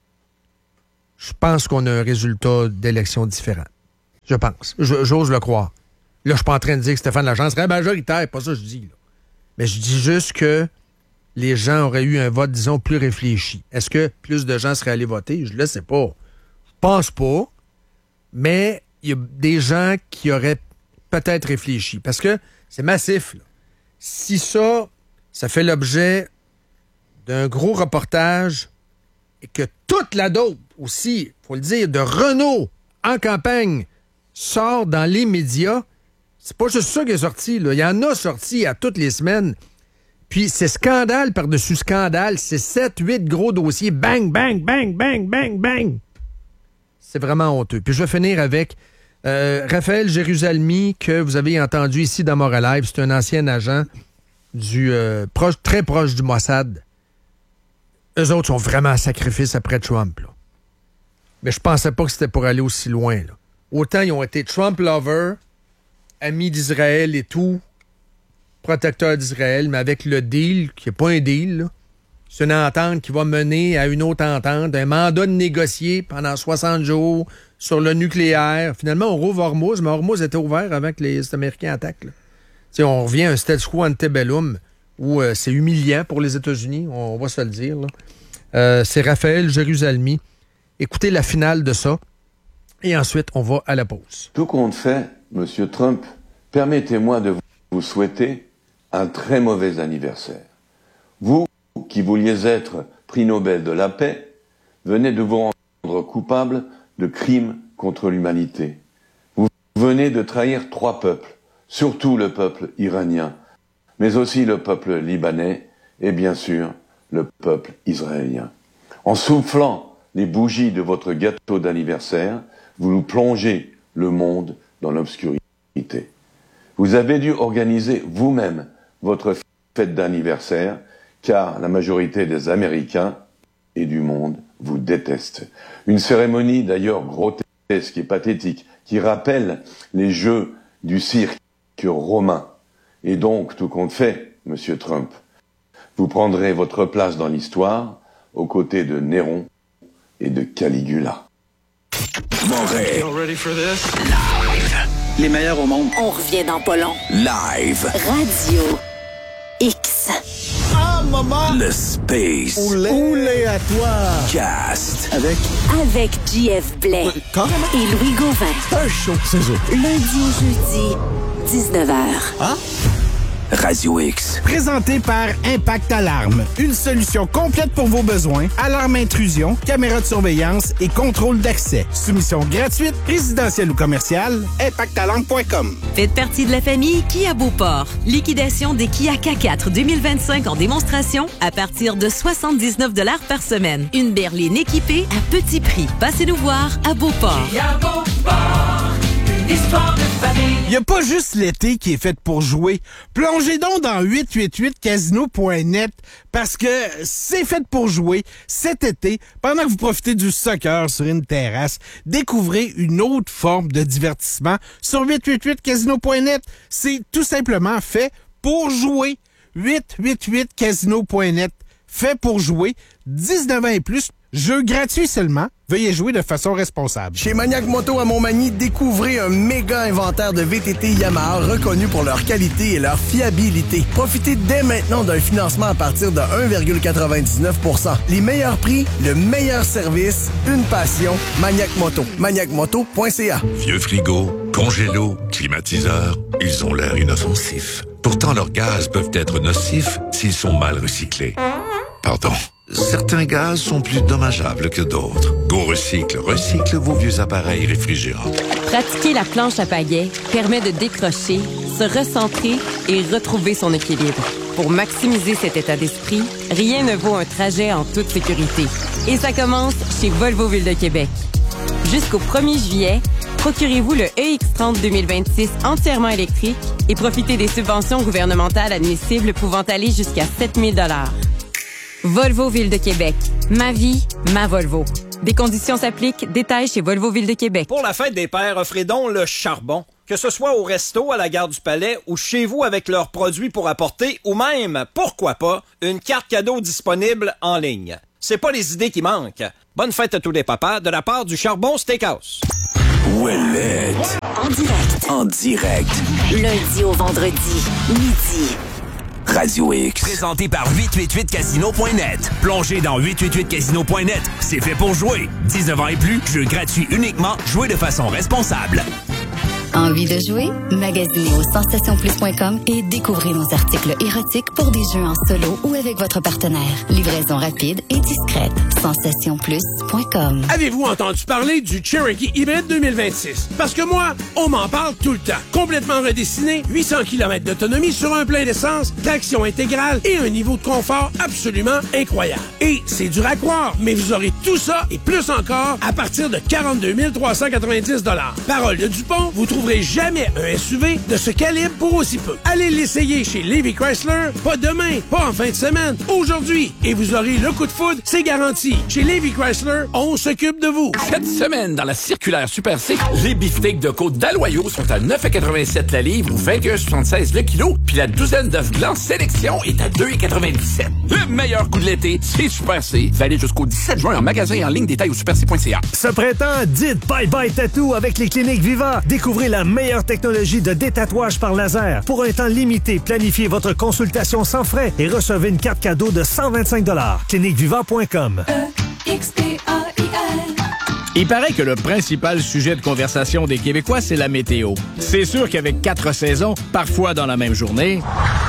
je pense qu'on a un résultat d'élection différent. Je pense. J'ose le croire. Là, je suis pas en train de dire que Stéphane Lachance serait majoritaire, pas ça que je dis. Là. Mais je dis juste que les gens auraient eu un vote, disons, plus réfléchi. Est-ce que plus de gens seraient allés voter? Je ne le sais pas. Je pense pas. Mais il y a des gens qui auraient peut-être réfléchi. Parce que c'est massif. Là. Si ça fait l'objet d'un gros reportage et que toute la dope aussi, il faut le dire, de Renault en campagne sort dans les médias, c'est pas juste ça qui est sorti. Là. Il y en a sorti à toutes les semaines. Puis c'est scandale par-dessus scandale. C'est 7-8 gros dossiers. Bang, bang, bang, bang, bang, bang. C'est vraiment honteux. Puis je vais finir avec Raphaël Jérusalemi, que vous avez entendu ici dans Moral Live. C'est un ancien agent très proche du Mossad. Eux autres sont vraiment à sacrifice après Trump. Là. Mais je pensais pas que c'était pour aller aussi loin. Là. Autant ils ont été Trump lovers, amis d'Israël et tout, protecteurs d'Israël, mais avec le deal, qui n'est pas un deal, là, c'est une entente qui va mener à une autre entente, un mandat de négocier pendant 60 jours sur le nucléaire. Finalement, on rouvre Hormuz, mais Hormuz était ouvert avant que les Américains attaquent. Là. On revient à un status quo antebellum où c'est humiliant pour les États-Unis, on va se le dire. Là. C'est Raphaël Jérusalemi. Écoutez la finale de ça, et ensuite, on va à la pause. Tout compte fait, M. Trump, permettez-moi de vous souhaiter un très mauvais anniversaire. Vous, qui vouliez être prix Nobel de la paix, venez de vous rendre coupable de crimes contre l'humanité. Vous venez de trahir 3 peuples, surtout le peuple iranien, mais aussi le peuple libanais et bien sûr le peuple israélien. En soufflant les bougies de votre gâteau d'anniversaire, vous nous plongez le monde dans l'obscurité. Vous avez dû organiser vous-même votre fête d'anniversaire, car la majorité des Américains et du monde vous détestent. Une cérémonie d'ailleurs grotesque et pathétique, qui rappelle les jeux du cirque romain. Et donc, tout compte fait, Monsieur Trump, vous prendrez votre place dans l'histoire aux côtés de Néron et de Caligula. Montréal. Live. Les meilleurs au monde. On revient dans pas long. Live. Radio X. Ah, maman! Le Space. Oulé à toi! Cast. Avec JF Blais. Et Louis Gauvin. Un show, c'est ça. Lundi au jeudi, 19h. Ah? Radio X. Présenté par Impact Alarme. Une solution complète pour vos besoins. Alarme intrusion, caméra de surveillance et contrôle d'accès. Soumission gratuite, résidentielle ou commerciale. ImpactAlarme.com. Faites partie de la famille Kia Beauport. Liquidation des Kia K4 2025 en démonstration à partir de 79 $ par semaine. Une berline équipée à petit prix. Passez nous voir à Beauport. Kia Beauport, une histoire de famille. Il n'y a pas juste l'été qui est fait pour jouer. Plongez donc dans 888casino.net parce que c'est fait pour jouer cet été. Pendant que vous profitez du soccer sur une terrasse, découvrez une autre forme de divertissement sur 888casino.net. C'est tout simplement fait pour jouer. 888casino.net. Fait pour jouer. 19 ans et plus. Jeu gratuit seulement. Veuillez jouer de façon responsable. Chez Maniac Moto à Montmagny, découvrez un méga inventaire de VTT Yamaha reconnus pour leur qualité et leur fiabilité. Profitez dès maintenant d'un financement à partir de 1,99 %. Les meilleurs prix, le meilleur service, une passion. Maniac Moto. maniacmoto.ca. Vieux frigo, congélo, climatiseur, ils ont l'air inoffensifs. Pourtant, leurs gaz peuvent être nocifs s'ils sont mal recyclés. Pardon. certains gaz sont plus dommageables que d'autres. GoRecycle recycle vos vieux appareils réfrigérants. Pratiquer la planche à pagaie permet de décrocher, se recentrer et retrouver son équilibre. Pour maximiser cet état d'esprit, rien ne vaut un trajet en toute sécurité. Et ça commence chez Volvo Ville de Québec. Jusqu'au 1er juillet, procurez-vous le EX30 2026 entièrement électrique et profitez des subventions gouvernementales admissibles pouvant aller jusqu'à 7 000 $. Volvo Ville de Québec. Ma vie, ma Volvo. Des conditions s'appliquent. Détails chez Volvo Ville de Québec. Pour la fête des pères, offrez donc le charbon. Que ce soit au resto, à la gare du Palais ou chez vous avec leurs produits pour apporter ou même, pourquoi pas, une carte cadeau disponible en ligne. C'est pas les idées qui manquent. Bonne fête à tous les papas de la part du Charbon Steakhouse. Ouellette. En direct. Lundi au vendredi, midi. Radio X. Présenté par 888casino.net. Plongez dans 888casino.net. C'est fait pour jouer. 19 ans et plus, jeu gratuit uniquement. Jouez de façon responsable. Envie de jouer? Magasinez au sensationplus.com et découvrez nos articles érotiques pour des jeux en solo ou avec votre partenaire. Livraison rapide et discrète. sensationplus.com. Avez-vous entendu parler du Cherokee Hybrid 2026? Parce que moi, on m'en parle tout le temps. Complètement redessiné, 800 km d'autonomie sur un plein d'essence, traction intégrale et un niveau de confort absolument incroyable. Et c'est dur à croire, mais vous aurez tout ça et plus encore à partir de 42 390 $. Parole de Dupont, vous trouverez jamais un SUV de ce calibre pour aussi peu. Allez l'essayer chez Lévy Chrysler, pas demain, pas en fin de semaine, aujourd'hui. Et vous aurez le coup de foudre, c'est garanti. Chez Lévy Chrysler, on s'occupe de vous. Cette semaine, dans la circulaire Super C, les beefsteaks de côte d'Aloyau sont à 9,87 la livre ou 21,76 le kilo, puis la douzaine d'œufs blancs sélection est à 2,97. Le meilleur coup de l'été, c'est Super C. Valide jusqu'au 17 juin en magasin et en ligne, détail au superc.ca. Ce printemps, dites bye-bye tattoo avec les cliniques Viva. Découvrez la meilleure technologie de détatouage par laser. Pour un temps limité, planifiez votre consultation sans frais et recevez une carte cadeau de 125 $. Cliniqueviva.com. Il paraît que le principal sujet de conversation des Québécois, c'est la météo. C'est sûr qu'avec 4 saisons, parfois dans la même journée,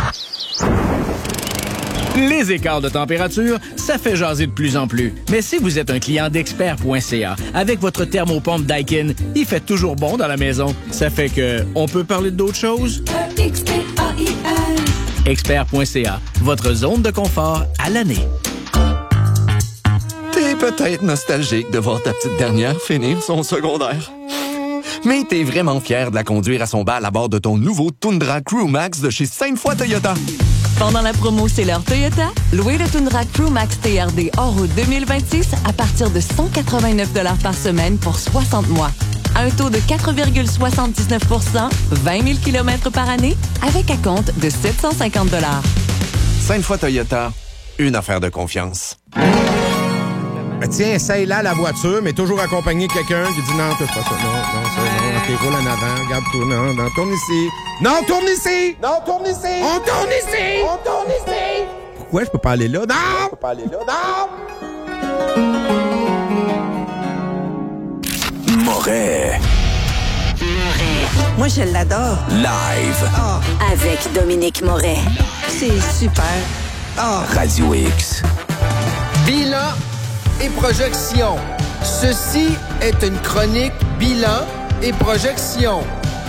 les écarts de température, ça fait jaser de plus en plus. Mais si vous êtes un client d'expert.ca, avec votre thermopompe Daikin, il fait toujours bon dans la maison. Ça fait que, on peut parler d'autres choses? Expert.ca, votre zone de confort à l'année. T'es peut-être nostalgique de voir ta petite dernière finir son secondaire. Mais t'es vraiment fier de la conduire à son bal à bord de ton nouveau Tundra Crew Max de chez Sainte-Foy Toyota. Pendant la promo C'est l'heure Toyota, louez le Tundra Crew Max TRD hors route 2026 à partir de 189 $ par semaine pour 60 mois. À un taux de 4,79 %, 20 000 km par année, avec acompte de 750 $. Sainte-Foy Toyota, une affaire de confiance. Tiens, essaye là la voiture, mais toujours accompagné de quelqu'un qui dit non, touche pas ça. Non, ça, non. OK, roule en avant, regarde-toi. Non, tourne ici. Non, tourne ici! Non, tourne ici! On tourne ici! On tourne ici! Pourquoi je peux pas aller là? Non! Je peux pas aller là, non! Moret. Moi, je l'adore. Live. Oh. Avec Dominique Moret. C'est super. Oh. Radio X. Bilan et projection. Ceci est une chronique bilan et projection.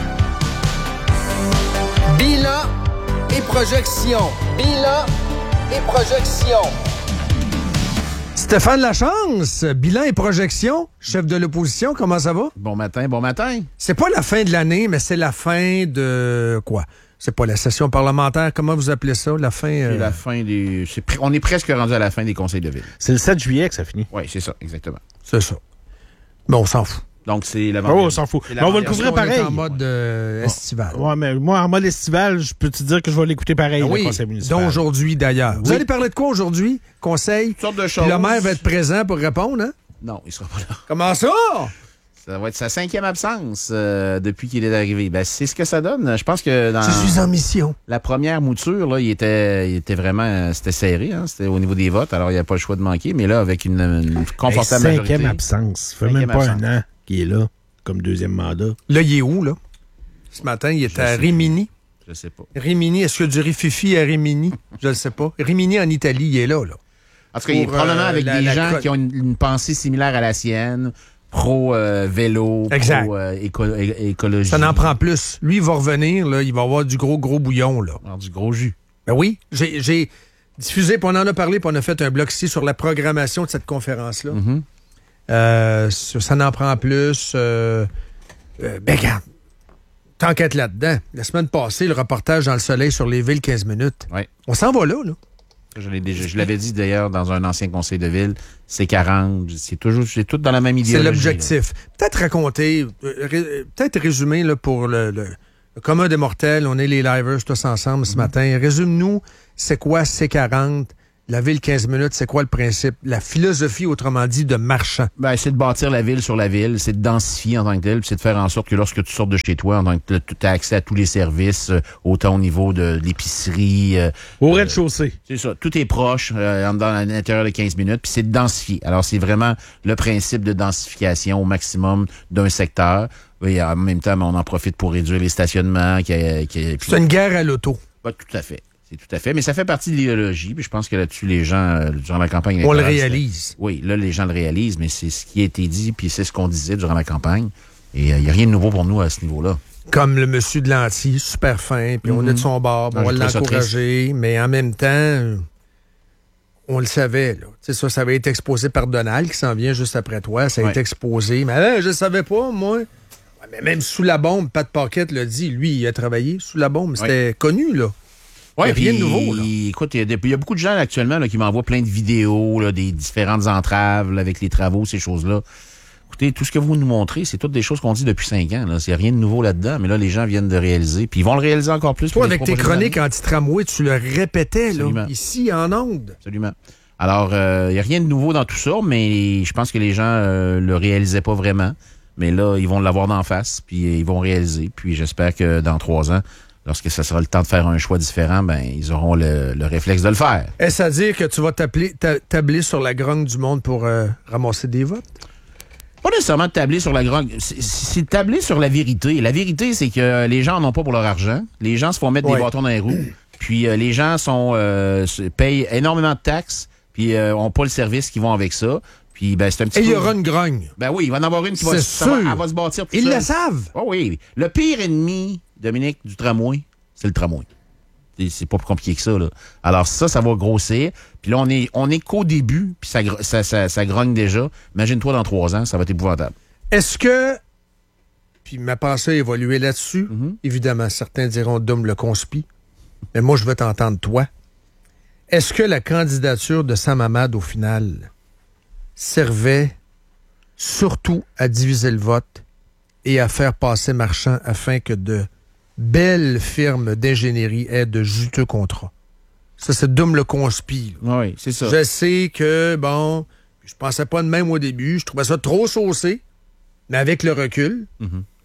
Bilan et projection. Bilan et projection. Stéphane Lachance, bilan et projection, chef de l'opposition, comment ça va? Bon matin, bon matin. C'est pas la fin de l'année, mais c'est la fin de quoi? C'est pas la session parlementaire, comment vous appelez ça? La fin... C'est la fin des... On est presque rendu à la fin des conseils de ville. C'est le 7 juillet que ça finit. Oui, c'est ça, exactement. C'est ça. Mais on s'en fout. Donc, c'est la on s'en fout. Mais on va le couvrir pareil. On est en mode estival. Ouais, mais moi, en mode estival, je peux te dire que je vais l'écouter pareil, oui, le conseil municipal. D'aujourd'hui, d'ailleurs. Oui. Vous allez parler de quoi aujourd'hui? Conseil? Toutes sortes de choses. Le maire va être présent pour répondre, hein? Non, il sera pas là. Comment ça? Ça va être sa 5e absence depuis qu'il est arrivé. Ben, c'est ce que ça donne. Je pense que dans... Je suis en mission. La première mouture, là, il était vraiment... C'était serré, hein? C'était au niveau des votes, alors il n'y a pas le choix de manquer. Mais là, avec une confortable majorité... 5e absence. Ça fait même pas un an qu'il est là, comme deuxième mandat. Là, il est où, là? Ce matin, il est à Rimini. Je sais pas. Rimini, est-ce qu'il y a du rififi à Rimini? Je ne sais pas. Rimini, en Italie, il est là, là. En tout cas, il est probablement avec des gens qui ont une pensée similaire à la sienne, pro-vélo, pro-écologie. Ça n'en prend plus. Lui, il va revenir, là, il va avoir du gros bouillon. Là. Alors, du gros jus. Ben oui, j'ai diffusé, puis on en a parlé, puis on a fait un bloc ici sur la programmation de cette conférence-là. Ça n'en prend plus. Ben, regarde, tant qu'être là-dedans. La semaine passée, le reportage dans Le Soleil sur les villes 15 minutes. Ouais. On s'en va là. Je l'avais dit d'ailleurs dans un ancien conseil de ville, c'est 40, c'est tout dans la même idéologie. C'est l'objectif. Là. Peut-être raconter, peut-être résumer là, pour le commun des mortels, on est les livers tous ensemble ce matin. Résume-nous, c'est quoi C40? La ville 15 minutes, c'est quoi le principe? La philosophie, autrement dit, de marchand. Ben, c'est de bâtir la ville sur la ville, c'est de densifier en tant que tel, puis c'est de faire en sorte que lorsque tu sors de chez toi, en tant que tu as accès à tous les services, autant au niveau de l'épicerie. Au rez-de-chaussée. C'est ça. Tout est proche, dans l'intérieur de 15 minutes, puis c'est de densifier. Alors, c'est vraiment le principe de densification au maximum d'un secteur. Oui, en même temps, on en profite pour réduire les stationnements. C'est une guerre à l'auto. Ben, tout à fait. C'est tout à fait. Mais ça fait partie de l'idéologie. Puis je pense que là-dessus, les gens, durant la campagne... On le réalise. Oui, là, les gens le réalisent, mais c'est ce qui a été dit, puis c'est ce qu'on disait durant la campagne. Et il n'y a rien de nouveau pour nous à ce niveau-là. Comme le monsieur de l'Anti, super fin, puis on est de son bord, on va l'encourager, mais en même temps, on le savait. Là. Ça avait été exposé par Donald, qui s'en vient juste après toi. Ça a été exposé. Mais je ne savais pas, moi. Mais même sous la bombe, Pat Pocket l'a dit. Lui, il a travaillé sous la bombe. C'était connu, là. Oui, rien de nouveau. Là. Écoute, il y a beaucoup de gens là, actuellement là, qui m'envoient plein de vidéos là, des différentes entraves là, avec les travaux, ces choses-là. Écoutez, tout ce que vous nous montrez, c'est toutes des choses qu'on dit depuis 5 ans. Il n'y a rien de nouveau là-dedans, mais là, les gens viennent de réaliser. Puis ils vont le réaliser encore plus. Toi, avec tes chroniques anti-tramway, tu le répétais là, ici, en ondes. Absolument. Alors, il n'y a rien de nouveau dans tout ça, mais je pense que les gens le réalisaient pas vraiment. Mais là, ils vont l'avoir d'en face, puis ils vont réaliser. Puis j'espère que dans 3 ans, lorsque ça sera le temps de faire un choix différent, ben ils auront le réflexe de le faire. Est-ce à dire que tu vas tabler sur la grogne du monde pour ramasser des votes? Pas nécessairement de tabler sur la grogne. C'est de tabler sur la vérité. La vérité, c'est que les gens n'en ont pas pour leur argent. Les gens se font mettre des bâtons dans les roues. Puis les gens payent énormément de taxes, puis n'ont pas le service qui vont avec ça. Puis, ben, c'est un petit Et il y aura une grogne. Ben oui, il va en avoir une qui va se bâtir. Ils le savent. Oh oui. Le pire ennemi, Dominique, du tramway, c'est le tramway. C'est pas plus compliqué que ça, là. Alors ça va grossir. Puis là, on est qu'au début, puis ça grogne déjà. Imagine-toi dans 3 ans, ça va être épouvantable. Est-ce que, puis ma pensée a évolué là-dessus, évidemment, certains diront Dom le conspi, mais moi, je veux t'entendre, toi. Est-ce que la candidature de Sam Hamad, au final, servait surtout à diviser le vote et à faire passer Marchand afin que de belles firmes d'ingénierie aient de juteux contrats? Ça, c'est Dom le conspi. Oui, c'est ça. Je sais que, bon, je pensais pas de même au début. Je trouvais ça trop saucé. Mais avec le recul, je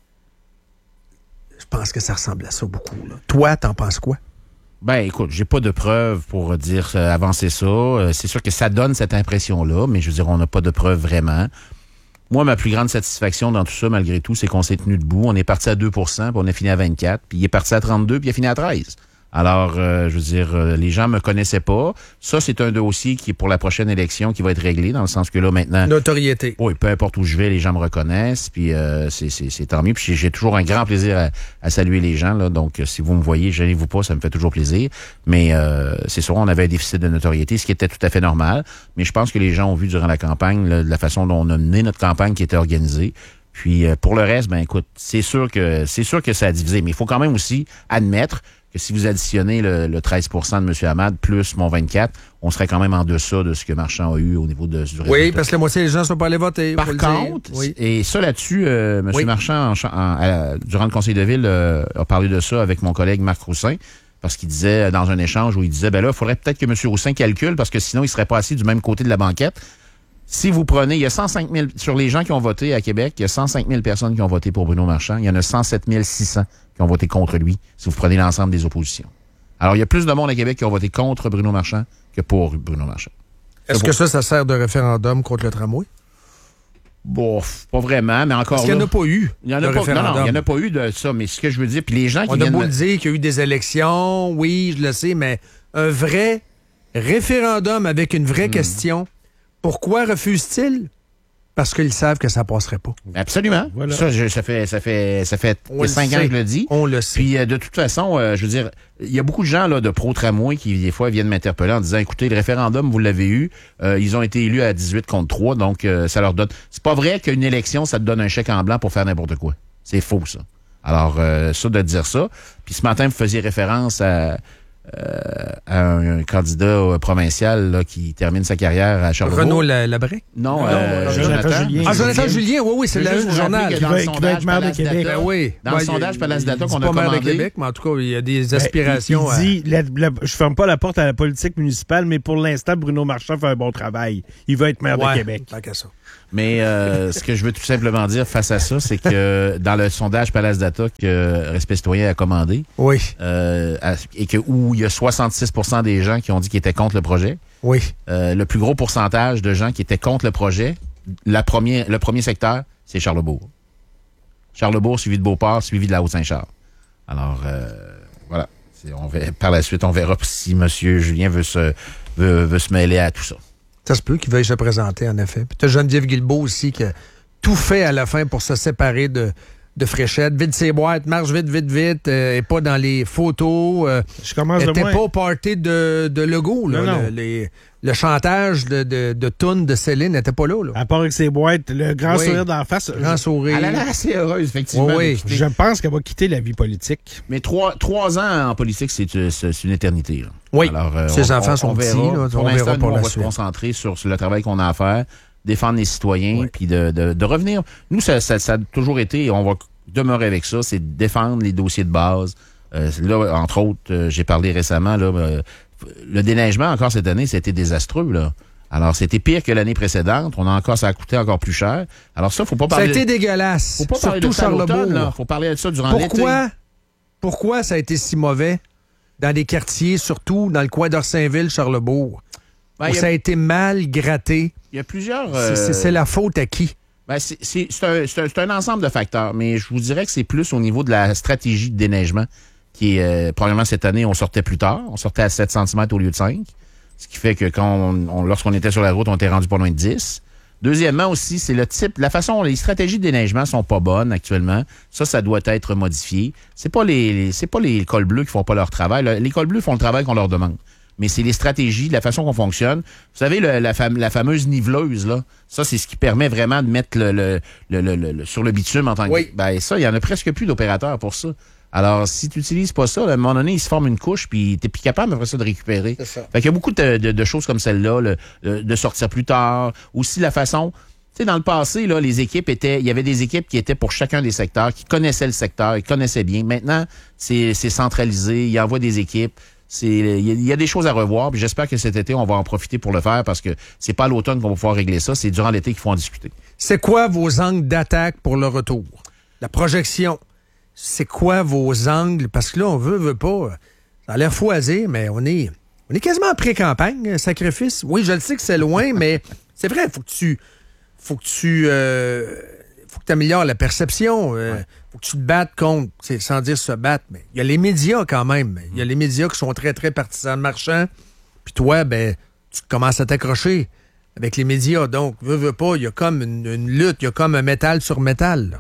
pense que ça ressemble à ça beaucoup. Là. Toi, t'en penses quoi? Ben, écoute, j'ai pas de preuves pour dire avancer ça. C'est sûr que ça donne cette impression-là, mais je veux dire, on n'a pas de preuves vraiment. Moi, ma plus grande satisfaction dans tout ça, malgré tout, c'est qu'on s'est tenu debout. On est parti à 2 puis on a fini à 24, puis il est parti à 32, puis il a fini à 13. Alors, je veux dire, les gens me connaissaient pas. Ça, c'est un dossier qui est pour la prochaine élection qui va être réglé, dans le sens que là, maintenant... Notoriété. Oui, peu importe où je vais, les gens me reconnaissent, puis c'est tant mieux. Puis j'ai toujours un grand plaisir à saluer les gens, là. Donc, si vous me voyez, gênez-vous pas, ça me fait toujours plaisir. Mais c'est sûr, on avait un déficit de notoriété, ce qui était tout à fait normal. Mais je pense que les gens ont vu durant la campagne la façon dont on a mené notre campagne qui était organisée. Puis pour le reste, ben écoute, c'est sûr que ça a divisé. Mais il faut quand même aussi admettre que si vous additionnez le 13 de M. Hamad plus mon 24, on serait quand même en deçà de ce que Marchand a eu au niveau du résultat. Oui, parce que la moitié des gens ne sont pas allés voter. Par contre, et ça là-dessus, M. Marchand, durant le conseil de ville, a parlé de ça avec mon collègue Marc Roussin, parce qu'il disait, dans un échange où il disait, ben là, il faudrait peut-être que M. Roussin calcule, parce que sinon, il ne serait pas assis du même côté de la banquette. Si vous prenez, il y a 105 000, sur les gens qui ont voté à Québec, il y a 105 000 personnes qui ont voté pour Bruno Marchand. Il y en a 107 600 qui ont voté contre lui, si vous prenez l'ensemble des oppositions. Alors, il y a plus de monde à Québec qui ont voté contre Bruno Marchand que pour Bruno Marchand. Est-ce que ça sert de référendum contre le tramway? Bon, pas vraiment, mais encore. Parce qu'il n'y en a pas eu. Il n'y en a pas, non, il n'y en a pas eu de ça, mais ce que je veux dire, puis les gens qui viennent... On a beau le dire qu'il y a eu des élections, oui, je le sais, mais un vrai Référendum avec une vraie question. Pourquoi refusent-ils? Parce qu'ils savent que ça passerait pas. Absolument. Voilà. Ça fait 5 ans que je le dis. On le sait. Puis de toute façon, je veux dire, il y a beaucoup de gens là de pro-tramway qui des fois viennent m'interpeller en disant, écoutez, le référendum, vous l'avez eu, ils ont été élus à 18 contre 3, donc ça leur donne... C'est pas vrai qu'une élection, ça te donne un chèque en blanc pour faire n'importe quoi. C'est faux, ça. Alors, ça de dire ça. Puis ce matin, vous faisiez référence à un candidat provincial là, qui termine sa carrière à Charlevoix. Renaud Labrec? Non, Jonathan Julien. Ah, Jonathan Julien, oui, c'est le journal. Qui va être maire de Québec. Oui. Dans le sondage Palace Data qu'on a commandé. Pas maire de Québec, mais en tout cas, il y a des aspirations. Il dit, je ferme pas la porte à la politique municipale, mais pour l'instant, Bruno Marchand fait un bon travail. Il va être maire de Québec. Tant qu'à ça. Mais ce que je veux tout simplement dire face à ça, c'est que dans le sondage Palace Data que Respect citoyen a commandé, oui, et que où il y a 66% des gens qui ont dit qu'ils étaient contre le projet, oui, le plus gros pourcentage de gens qui étaient contre le projet, le premier secteur, c'est Charlesbourg. Charlesbourg, suivi de Beauport, suivi de la Haute-Saint-Charles. Alors, voilà. Par la suite, on verra si M. Julien veut se mêler à tout ça. Ça se peut qu'il veuille se présenter, en effet. Puis tu as Geneviève Guilbeault aussi qui a tout fait à la fin pour se séparer de Fréchette. Vide ses boîtes, marche vite, et pas dans les photos. Je commence de moins. moins. Pas au party de Legault. Là, non. Le chantage de Toune de Céline n'était pas là. À part avec ses boîtes, le grand sourire d'en face. Grand sourire. Elle a l'air assez heureuse, effectivement. Oui. Je pense qu'elle va quitter la vie politique. Mais 3 ans en politique, c'est une éternité. Là. Oui. Alors, ses enfants sont petits. Pour l'instant, on va se concentrer sur le travail qu'on a à faire, défendre les citoyens, puis de revenir. Nous, ça a toujours été, et on va demeurer avec ça, c'est de défendre les dossiers de base. Là, entre autres, j'ai parlé récemment, là, le déneigement, encore cette année, c'était désastreux, là. Alors, c'était pire que l'année précédente. Ça a coûté encore plus cher. Alors ça, faut pas parler... Ça a été dégueulasse. Faut pas parler de ça à l'automne, là. Faut parler de ça durant l'été. Pourquoi ça a été si mauvais dans les quartiers, surtout dans le coin d'Orsainville, Charlesbourg, où ça a été mal gratté? Il y a plusieurs... C'est la faute à qui? Ben, c'est un ensemble de facteurs, mais je vous dirais que c'est plus au niveau de la stratégie de déneigement qui est, probablement cette année, on sortait plus tard. On sortait à 7 cm au lieu de 5. Ce qui fait que lorsqu'on était sur la route, on était rendu pas loin de 10. Deuxièmement aussi, c'est la façon, les stratégies de déneigement sont pas bonnes actuellement. Ça doit être modifié. C'est pas les cols bleus qui font pas leur travail. Les cols bleus font le travail qu'on leur demande. Mais c'est les stratégies, la façon qu'on fonctionne. Vous savez, la fameuse niveleuse, là, ça, c'est ce qui permet vraiment de mettre sur le bitume en tant que... Oui. Ben, ça, il y en a presque plus d'opérateurs pour ça. Alors, si tu n'utilises pas ça, à un moment donné, il se forme une couche, puis t'es plus capable après ça de récupérer. C'est ça. Fait qu'il y a beaucoup de choses comme celle-là, de sortir plus tard. Aussi, la façon... Tu sais, dans le passé, là, il y avait des équipes qui étaient pour chacun des secteurs, qui connaissaient le secteur, ils connaissaient bien. Maintenant, c'est centralisé, ils envoient des équipes. Il y a des choses à revoir, puis j'espère que cet été, on va en profiter pour le faire parce que c'est pas à l'automne qu'on va pouvoir régler ça, c'est durant l'été qu'il faut en discuter. C'est quoi vos angles d'attaque pour le retour? La projection. C'est quoi vos angles? Parce que là, on veut pas. Ça a l'air foisé, mais on est quasiment en pré-campagne, sacrifice. Oui, je le sais que c'est loin, mais c'est vrai, faut que tu améliores la perception. Faut que tu te battes contre, sans dire se battre, mais il y a les médias quand même. Il y a les médias qui sont très, très partisans de Marchand. Puis toi, tu commences à t'accrocher avec les médias. Donc, veux pas, il y a comme une lutte, il y a comme un métal sur métal.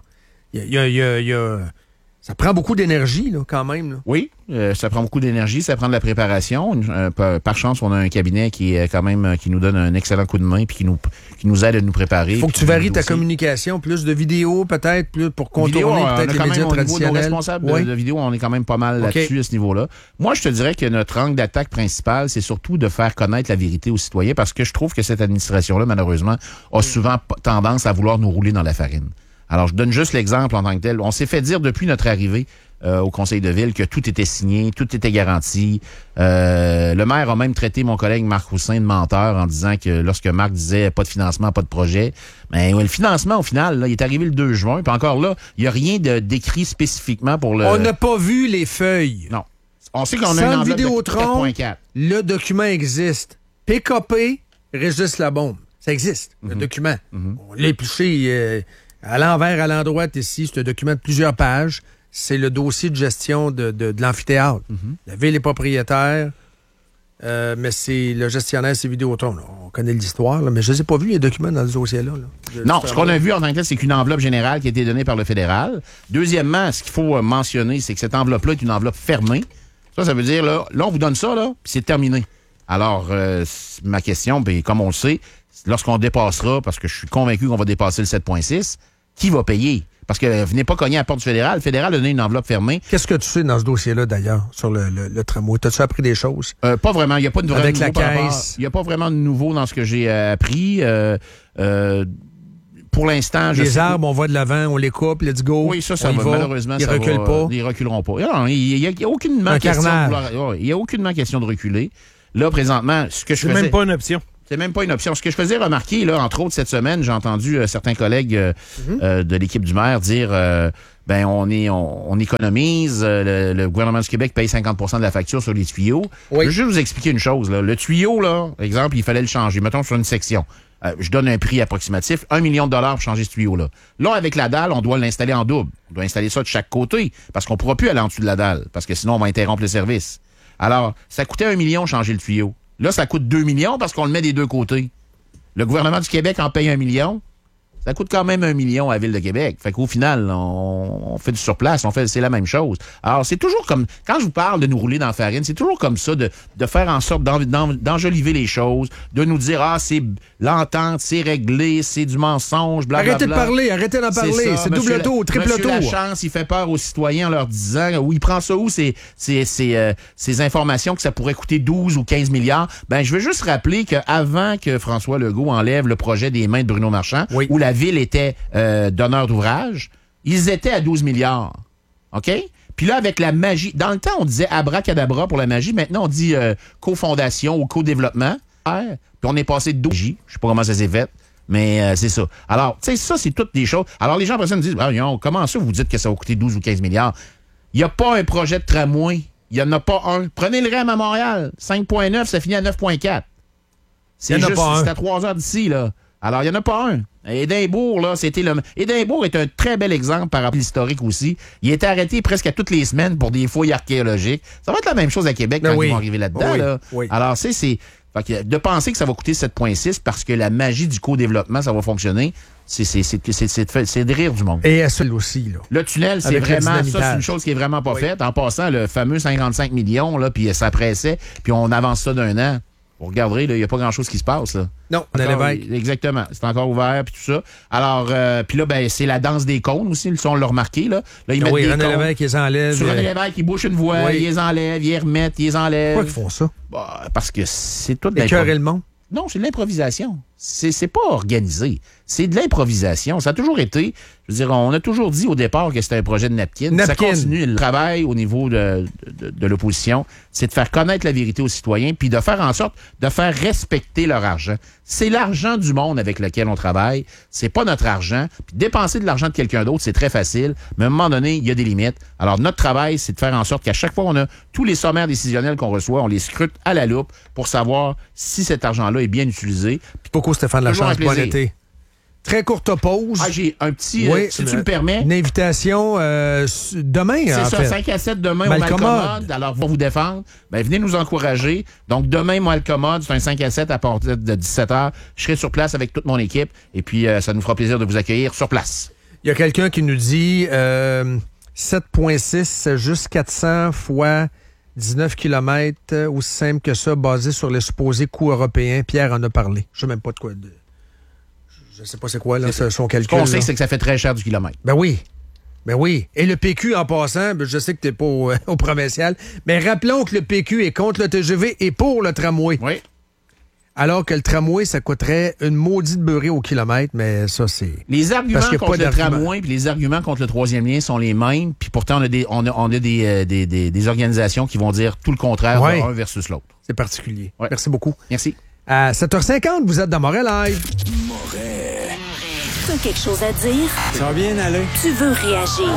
Ça prend beaucoup d'énergie, là, quand même. Là. Oui, ça prend beaucoup d'énergie, ça prend de la préparation. Par chance, on a un cabinet qui est quand même qui nous donne un excellent coup de main puis qui nous aide à nous préparer. Il faut que tu varies ta communication, plus de vidéos peut-être, plus pour contourner peut-être les médias traditionnels. Nos responsables de vidéo, on est quand même pas mal là-dessus à ce niveau-là. Moi, je te dirais que notre angle d'attaque principal, c'est surtout de faire connaître la vérité aux citoyens parce que je trouve que cette administration-là, malheureusement, a souvent tendance à vouloir nous rouler dans la farine. Alors, je donne juste l'exemple en tant que tel. On s'est fait dire depuis notre arrivée au conseil de ville que tout était signé, tout était garanti. Le maire a même traité mon collègue Marc Roussin de menteur en disant que lorsque Marc disait pas de financement, pas de projet, mais le financement, au final, là, il est arrivé le 2 juin. Puis encore là, il n'y a rien d'écrit spécifiquement pour le... On n'a pas vu les feuilles. Non. On sait qu'on a une enveloppe de 4.4. Le document existe. PKP, Régis Labombe. Ça existe, le document. On l'a épluché... à l'envers, à l'endroit, ici, c'est un document de plusieurs pages. C'est le dossier de gestion de l'amphithéâtre. La ville est propriétaire. mais c'est le gestionnaire, c'est Vidéotron. Là. On connaît l'histoire, là, mais je ne les ai pas vus, les documents dans ce dossier-là. Là. Non, ce qu'on a vu en tant que tel, c'est qu'une enveloppe générale qui a été donnée par le fédéral. Deuxièmement, ce qu'il faut mentionner, c'est que cette enveloppe-là est une enveloppe fermée. Ça veut dire, là on vous donne ça, là, puis c'est terminé. Alors, ma question, bien, comme on le sait, lorsqu'on dépassera, parce que je suis convaincu qu'on va dépasser le 7,6, qui va payer? Parce que venez pas cogner à la porte du fédéral. Le fédéral a donné une enveloppe fermée. Qu'est-ce que tu sais dans ce dossier-là, d'ailleurs, sur le tramway? T'as-tu appris des choses? Pas vraiment. Il n'y a pas de avec la caisse. Il n'y a pas vraiment de nouveau dans ce que j'ai appris. Pour l'instant, les arbres, on va de l'avant, on les coupe, let's go. Oui, ça va. Malheureusement, ils reculent pas. Ils reculeront pas. Non, il n'y a aucunement question de reculer. Là, présentement, ce que je faisais... C'est même pas une option. C'est même pas une option. Ce que je faisais remarquer, là, entre autres, cette semaine, j'ai entendu certains collègues de l'équipe du maire dire on économise, le gouvernement du Québec paye 50% de la facture sur les tuyaux. Oui. Je vais juste vous expliquer une chose. Là. Le tuyau, là, par exemple, il fallait le changer. Mettons sur une section. Je donne un prix approximatif, $1 million pour changer ce tuyau-là. Là, avec la dalle, on doit l'installer en double. On doit installer ça de chaque côté, parce qu'on ne pourra plus aller en dessous de la dalle, parce que sinon, on va interrompre le service. Alors, ça coûtait $1 million changer le tuyau. Là, ça coûte 2 millions parce qu'on le met des deux côtés. Le gouvernement du Québec en paye 1 million. Ça coûte quand même 1 million à la Ville de Québec. Fait qu'au final, on fait du surplace, c'est la même chose. Alors, c'est toujours comme, quand je vous parle de nous rouler dans la farine, c'est toujours comme ça, de faire en sorte d'enjoliver les choses, de nous dire, c'est l'entente, c'est réglé, c'est du mensonge, blablabla. Arrêtez d'en parler. C'est double tour, triple tour. La chance, il fait peur aux citoyens en leur disant, il prend ça où, ces informations que ça pourrait coûter 12 ou 15 milliards. Ben, je veux juste rappeler qu'avant que François Legault enlève le projet des mains de Bruno Marchand, où la Ville était donneur d'ouvrage, ils étaient à 12 milliards. OK? Puis là, avec la magie... Dans le temps, on disait abracadabra pour la magie. Maintenant, on dit cofondation ou co-développement. Puis on est passé de 12 magie. Je sais pas comment ça s'est fait, mais c'est ça. Alors, tu sais, ça, c'est toutes des choses. Alors, les gens après ça me disent, comment ça, vous dites que ça va coûter 12 ou 15 milliards? Il n'y a pas un projet de tramway. Il n'y en a pas un. Prenez le REM à Montréal. 5,9, ça finit à 9,4. C'est juste, c'est à 3 heures d'ici, là. Alors, il n'y en a pas un. Édimbourg, là, Édimbourg est un très bel exemple par rapport à l'historique aussi. Il était arrêté presque à toutes les semaines pour des fouilles archéologiques. Ça va être la même chose à Québec quand ils vont arriver là-dedans. Là. Oui. Alors, fait que de penser que ça va coûter 7,6 parce que la magie du co-développement, ça va fonctionner, c'est de rire du monde. Et à seul aussi, là. Le tunnel, c'est vraiment, ça, c'est une chose qui est vraiment pas faite. En passant, le fameux 55 millions, là, puis ça pressait, puis on avance ça d'un an. Vous regarderez, il n'y a pas grand-chose qui se passe, là. Non, on a l'évêque. Exactement. C'est encore ouvert, puis tout ça. Alors, puis là, c'est la danse des cônes aussi, on l'a remarqué, là. Là, ils mettent des René Lévesque, ils les enlèvent. Sur René Lévesque, ils bouchent une voie, ils les enlèvent, ils les remettent, ils les enlèvent. Pourquoi ils font ça? Parce que c'est tout écœurer le monde? Non, c'est de l'improvisation. C'est pas organisé. C'est de l'improvisation. Ça a toujours été... Je veux dire, on a toujours dit au départ que c'était un projet de napkin. Ça continue. Le travail au niveau de l'opposition, c'est de faire connaître la vérité aux citoyens puis de faire en sorte de faire respecter leur argent. C'est l'argent du monde avec lequel on travaille. C'est pas notre argent. Puis dépenser de l'argent de quelqu'un d'autre, c'est très facile. Mais à un moment donné, il y a des limites. Alors, notre travail, c'est de faire en sorte qu'à chaque fois on a tous les sommaires décisionnels qu'on reçoit, on les scrute à la loupe pour savoir si cet argent-là est bien utilisé. Beaucoup Stéphane Lachance, bon été. Très courte pause. J'ai un petit, si tu me permets. Une invitation demain, c'est ça, 5 à 7 demain au Malcommode. Alors, pour vous défendre, venez nous encourager. Donc, demain, Malcommode, c'est un 5 à 7 à partir de 17h. Je serai sur place avec toute mon équipe. Et puis, ça nous fera plaisir de vous accueillir sur place. Il y a quelqu'un qui nous dit 7,6, c'est juste 400 fois 19 km, aussi simple que ça, basé sur les supposés coûts européens. Pierre en a parlé. Je ne sais même pas de quoi... Je sais pas c'est quoi, là, son calcul. Ce qu'on sait, c'est que ça fait très cher du kilomètre. Ben oui. Et le PQ, en passant, je sais que tu n'es pas au provincial, mais rappelons que le PQ est contre le TGV et pour le tramway. Oui. Alors que le tramway, ça coûterait une maudite beurrée au kilomètre, mais ça, c'est... Les arguments contre le tramway puis les arguments contre le troisième lien sont les mêmes, puis pourtant, on a des organisations qui vont dire tout le contraire de l'un versus l'autre. C'est particulier. Ouais. Merci beaucoup. Merci. À 7h50, vous êtes dans Moret Live. Tu as quelque chose à dire? Ça va bien aller. Tu veux réagir?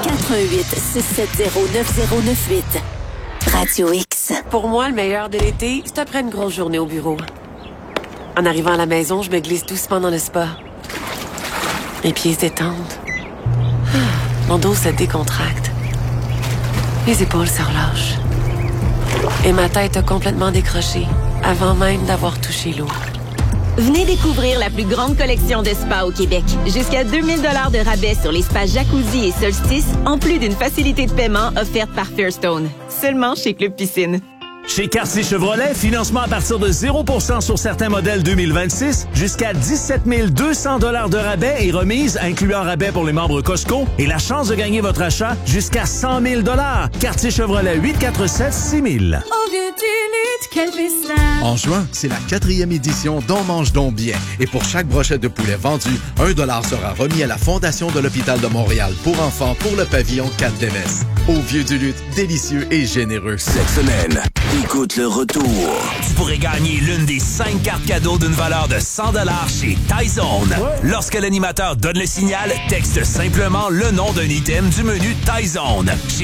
88-670-9098. Radio X. Pour moi, le meilleur de l'été, c'est après une grosse journée au bureau. En arrivant à la maison, je me glisse doucement dans le spa. Mes pieds se détendent. Mon dos se décontracte. Les épaules se relâchent. Et ma tête a complètement décroché, avant même d'avoir touché l'eau. Venez découvrir la plus grande collection de spas au Québec. Jusqu'à 2000 $ de rabais sur les spas Jacuzzi et Solstice, en plus d'une facilité de paiement offerte par Fairstone. Seulement chez Club Piscine. Chez Cartier Chevrolet, financement à partir de 0% sur certains modèles 2026, jusqu'à 17 200 $ de rabais et remise, incluant rabais pour les membres Costco, et la chance de gagner votre achat jusqu'à 100 000 $. Cartier Chevrolet 847-6000. Au vieux du lutte, quel festin! En juin, c'est la 4e édition d'On mange donc bien. Et pour chaque brochette de poulet vendue, 1 $ sera remis à la Fondation de l'Hôpital de Montréal pour enfants pour le pavillon 4 d'MS. Au vieux du lutte, délicieux et généreux. Cette semaine, écoute le retour. Tu pourrais gagner l'une des 5 cartes cadeaux d'une valeur de 100 $ chez Tyzone. Ouais. Lorsque l'animateur donne le signal, texte simplement le nom d'un item du menu Tyzone.